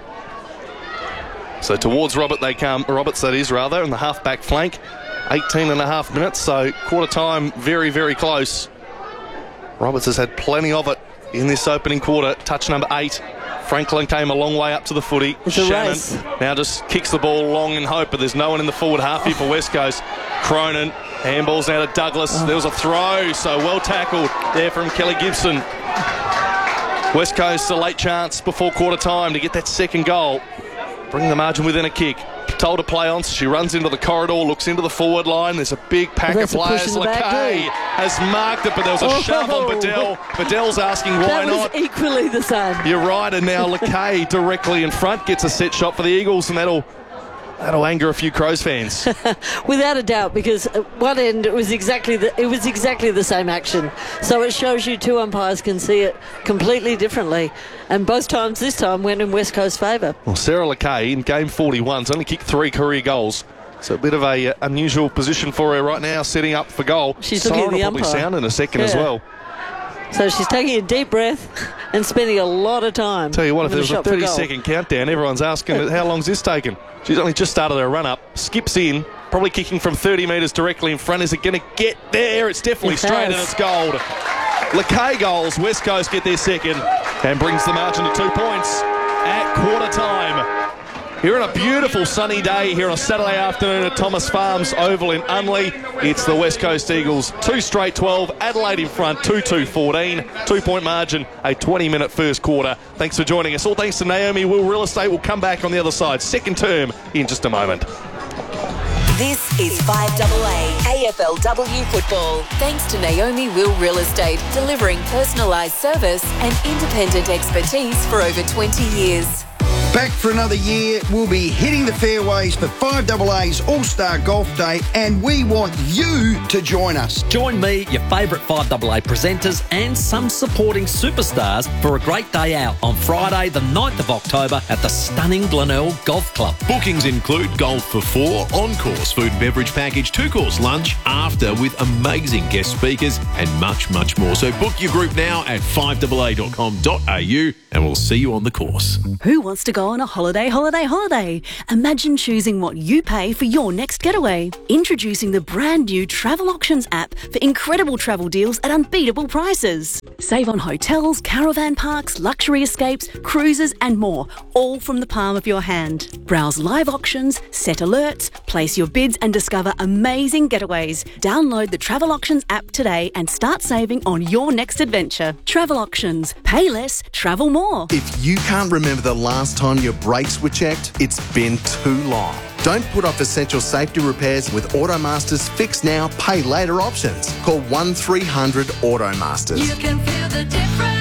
S5: So towards Roberts that is, in the half-back flank. 18 and a half minutes, so quarter time very, very close. Roberts has had plenty of it in this opening quarter. Touch number 8. Franklin came a long way up to the footy. Shannon now just kicks the ball long in hope, but there's no one in the forward half here for West Coast. Cronin, handballs now to Douglas. There was a throw, so well tackled there from Kelly Gibson. West Coast a late chance before quarter time to get that second goal. Bring the margin within a kick. Told to play on, so she runs into the corridor, looks into the forward line. There's a big pack of players. LeKay has marked it, but there was a shove on Bedell. Bedell's asking why not.
S6: That was equally the same.
S5: You're right, and now LeKay directly in front gets a set shot for the Eagles, and that'll anger a few Crows fans.
S6: Without a doubt, because at one end it was exactly the same action. So it shows you two umpires can see it completely differently. And both times this time went in West Coast's favour. Well,
S5: Sarah LeKay in game 41 has only kicked 3 career goals. So a bit of a unusual position for her right now, setting up for goal.
S6: She's looking at the umpire.
S5: Probably sound in a second as well.
S6: So she's taking a deep breath and spending a lot of time.
S5: Tell you what, if there was a 30-second countdown, everyone's asking how long's this taken? She's only just started her run-up, skips in, probably kicking from 30 metres directly in front. Is it going to get there? It's definitely straight and it's gold. LeKay goals, West Coast get their second and brings the margin to 2 points at quarter time. Here on a beautiful sunny day here on a Saturday afternoon at Thomas Farms Oval in Unley. It's the West Coast Eagles, 2 straight 12, Adelaide in front, 2-2-14, 2-point margin, a 20-minute first quarter. Thanks for joining us. All thanks to Naomi Will Real Estate. We'll come back on the other side, second term in just a moment.
S4: This is 5AA AFLW football. Thanks to Naomi Will Real Estate, delivering personalised service and independent expertise for over 20 years.
S9: Back for another year, we'll be hitting the fairways for 5AA's All-Star Golf Day, and we want you to join us.
S2: Join me, your favourite 5AA presenters and some supporting superstars for a great day out on Friday the 9th of October at the stunning Glenelg Golf Club.
S10: Bookings include golf for 4, on-course food and beverage package, 2-course lunch, after with amazing guest speakers and much, much more. So book your group now at 5AA.com.au and we'll see you on the course.
S11: Who wants to go on a holiday? Imagine choosing what you pay for your next getaway. Introducing the brand new Travel Auctions app for incredible travel deals at unbeatable prices. Save on hotels, caravan parks, luxury escapes, cruises and more, all from the palm of your hand. Browse live auctions, set alerts, place your bids and discover amazing getaways. Download the Travel Auctions app today and start saving on your next adventure. Travel Auctions. Pay less, travel more.
S12: If you can't remember the last time your brakes were checked, it's been too long. Don't put off essential safety repairs with Automaster's Fix Now, Pay Later options. Call 1300 Automasters.
S13: You can feel the difference.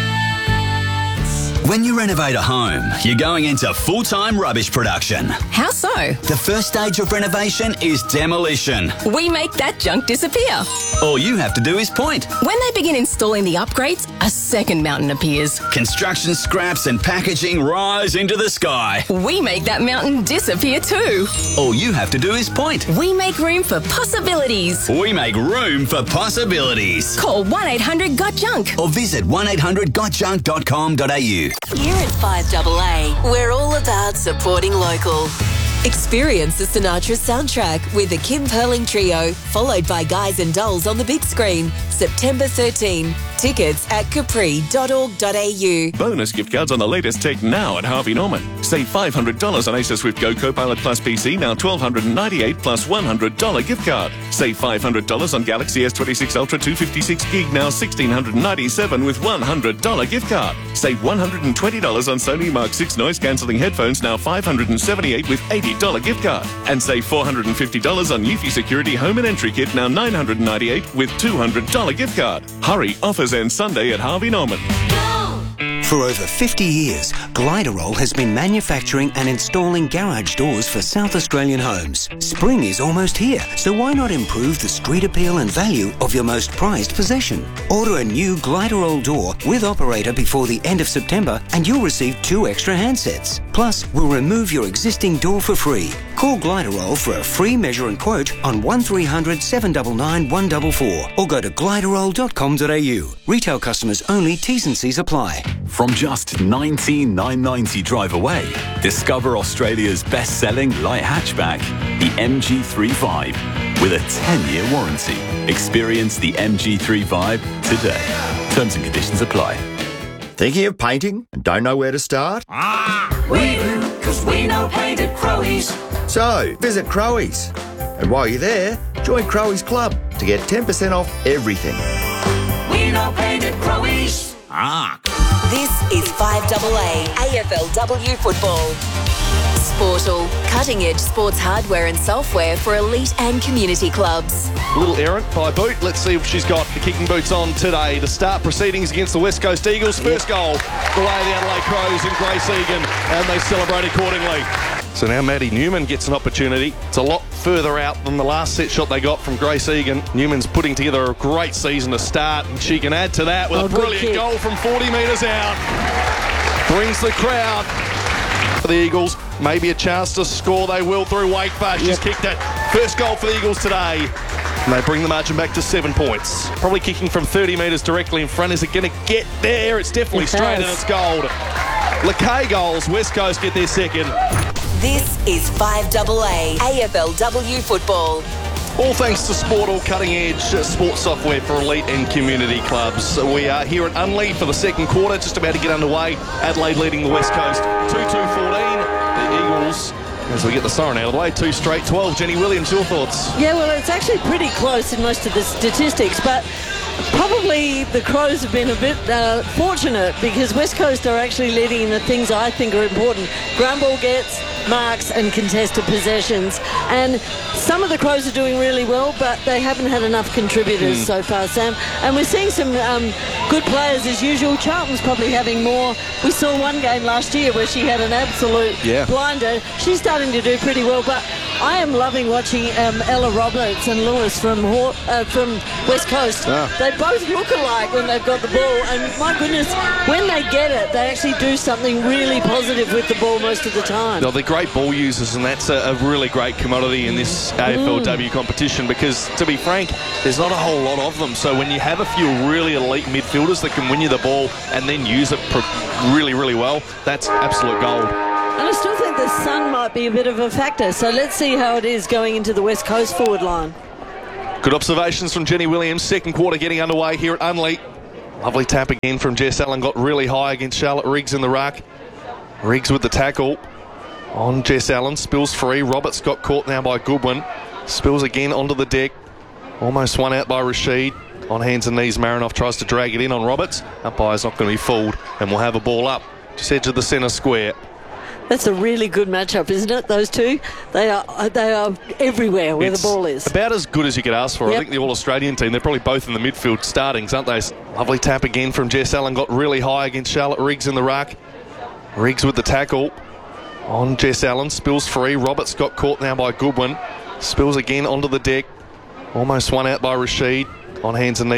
S14: When you renovate a home, you're going into full-time rubbish production.
S15: How so?
S14: The first stage of renovation is demolition.
S15: We make that junk disappear.
S14: All you have to do is point.
S15: When they begin installing the upgrades, a second mountain appears.
S14: Construction scraps and packaging rise into the sky.
S15: We make that mountain disappear too.
S14: All you have to do is point.
S15: We make room for possibilities.
S14: We make room for possibilities.
S15: Call 1-800-GOT-JUNK
S14: or visit 1800gotjunk.com.au.
S4: Here at 5AA, we're all about supporting local. Experience the Sinatra soundtrack with the Kim Perling Trio, followed by Guys and Dolls on the big screen, September 13. Tickets at capri.org.au.
S16: Bonus gift cards on the latest tech now at Harvey Norman. Save $500 on Acer Swift Go Copilot Plus PC, now $1,298 plus $100 gift card. Save $500 on Galaxy S26 Ultra 256GB, now $1,697 with $100 gift card. Save $120 on Sony Mark 6 noise cancelling headphones, now $578 with $80 gift card. And save $450 on Eufy Security Home and Entry Kit, now $998 with $200 gift card. Hurry, offers end Sunday at Harvey Norman.
S17: For over 50 years, Gliderol has been manufacturing and installing garage doors for South Australian homes. Spring is almost here, so why not improve the street appeal and value of your most prized possession? Order a new Gliderol door with operator before the end of September and you'll receive 2 extra handsets. Plus, we'll remove your existing door for free. Call Gliderol for a free measure and quote on 1300 799 144 or go to gliderol.com.au. Retail customers only, T's and C's apply.
S3: From just $19,990 drive away, discover Australia's best-selling light hatchback, the MG3 Vibe, with a 10-year warranty. Experience the MG3 Vibe today. Terms and conditions apply.
S18: Thinking of painting and don't know where to start?
S13: We do, because we know paint at Crowies.
S18: So, visit Crowies. And while you're there, join Crowies Club to get 10% off everything.
S13: We know paint at Crowies.
S4: This is 5AA AFLW football. Sportal, cutting-edge sports hardware and software for elite and community clubs.
S5: A little errant by Boot. Let's see if she's got the kicking boots on today to start proceedings against the West Coast Eagles. First goal, the way of the Adelaide Crows and Grace Egan, and they celebrate accordingly. So now Maddie Newman gets an opportunity. It's a lot further out than the last set shot they got from Grace Egan. Newman's putting together a great season to start, and she can add to that with a brilliant goal from 40 metres out. Brings the crowd for the Eagles. Maybe a chance to score. They will through Wakefa. She's kicked it. First goal for the Eagles today. And they bring the margin back to 7 points. Probably kicking from 30 metres directly in front. Is it going to get there? It's definitely straight and it's gold. Lakay goals. West Coast get their second.
S4: This is 5AA AFLW football.
S5: All thanks to Sportal, cutting-edge sports software for elite and community clubs. We are here at Unley for the second quarter, just about to get underway. Adelaide leading the West Coast 2-2-14. The Eagles, as we get the siren out of the way, 2 straight 12. Jenny Williams, your thoughts?
S6: Yeah, well, it's actually pretty close in most of the statistics, but probably the Crows have been a bit fortunate because West Coast are actually leading in the things I think are important. Ground ball gets, marks and contested possessions. And some of the Crows are doing really well, but they haven't had enough contributors so far, Sam. And we're seeing some good players as usual. Charlton's probably having more. We saw one game last year where she had an absolute blinder. She's starting to do pretty well, but I am loving watching Ella Roberts and Lewis from West Coast. They both look alike when they've got the ball, and my goodness, when they get it, they actually do something really positive with the ball most of the time.
S5: No, they're great ball users, and that's a really great commodity in this AFLW competition, because, to be frank, there's not a whole lot of them. So when you have a few really elite midfielders that can win you the ball and then use it really, really well, that's absolute gold.
S6: And I still think the sun might be a bit of a factor, so let's see how it is going into the West Coast forward line.
S5: Good observations from Jenny Williams. Second quarter getting underway here at Unley. Lovely tap again from Jess Allen. Got really high against Charlotte Riggs in the ruck. Riggs with the tackle on Jess Allen. Spills free. Roberts got caught now by Goodwin. Spills again onto the deck. Almost won out by Rashid. On hands and knees, Marinoff tries to drag it in on Roberts. Umpire's not going to be fooled, and we'll have a ball up. Just edge of the centre square.
S6: That's a really good matchup, isn't it? Those two, they are everywhere where the ball is.
S5: About as good as you could ask for.
S6: Yep.
S5: I think the All-Australian team, they're probably both in the midfield startings, aren't they? Lovely tap again from Jess Allen. Got really high against Charlotte Riggs in the ruck. Riggs with the tackle on Jess Allen. Spills free. Roberts got caught now by Goodwin. Spills again onto the deck. Almost won out by Rashid. On hands and knees.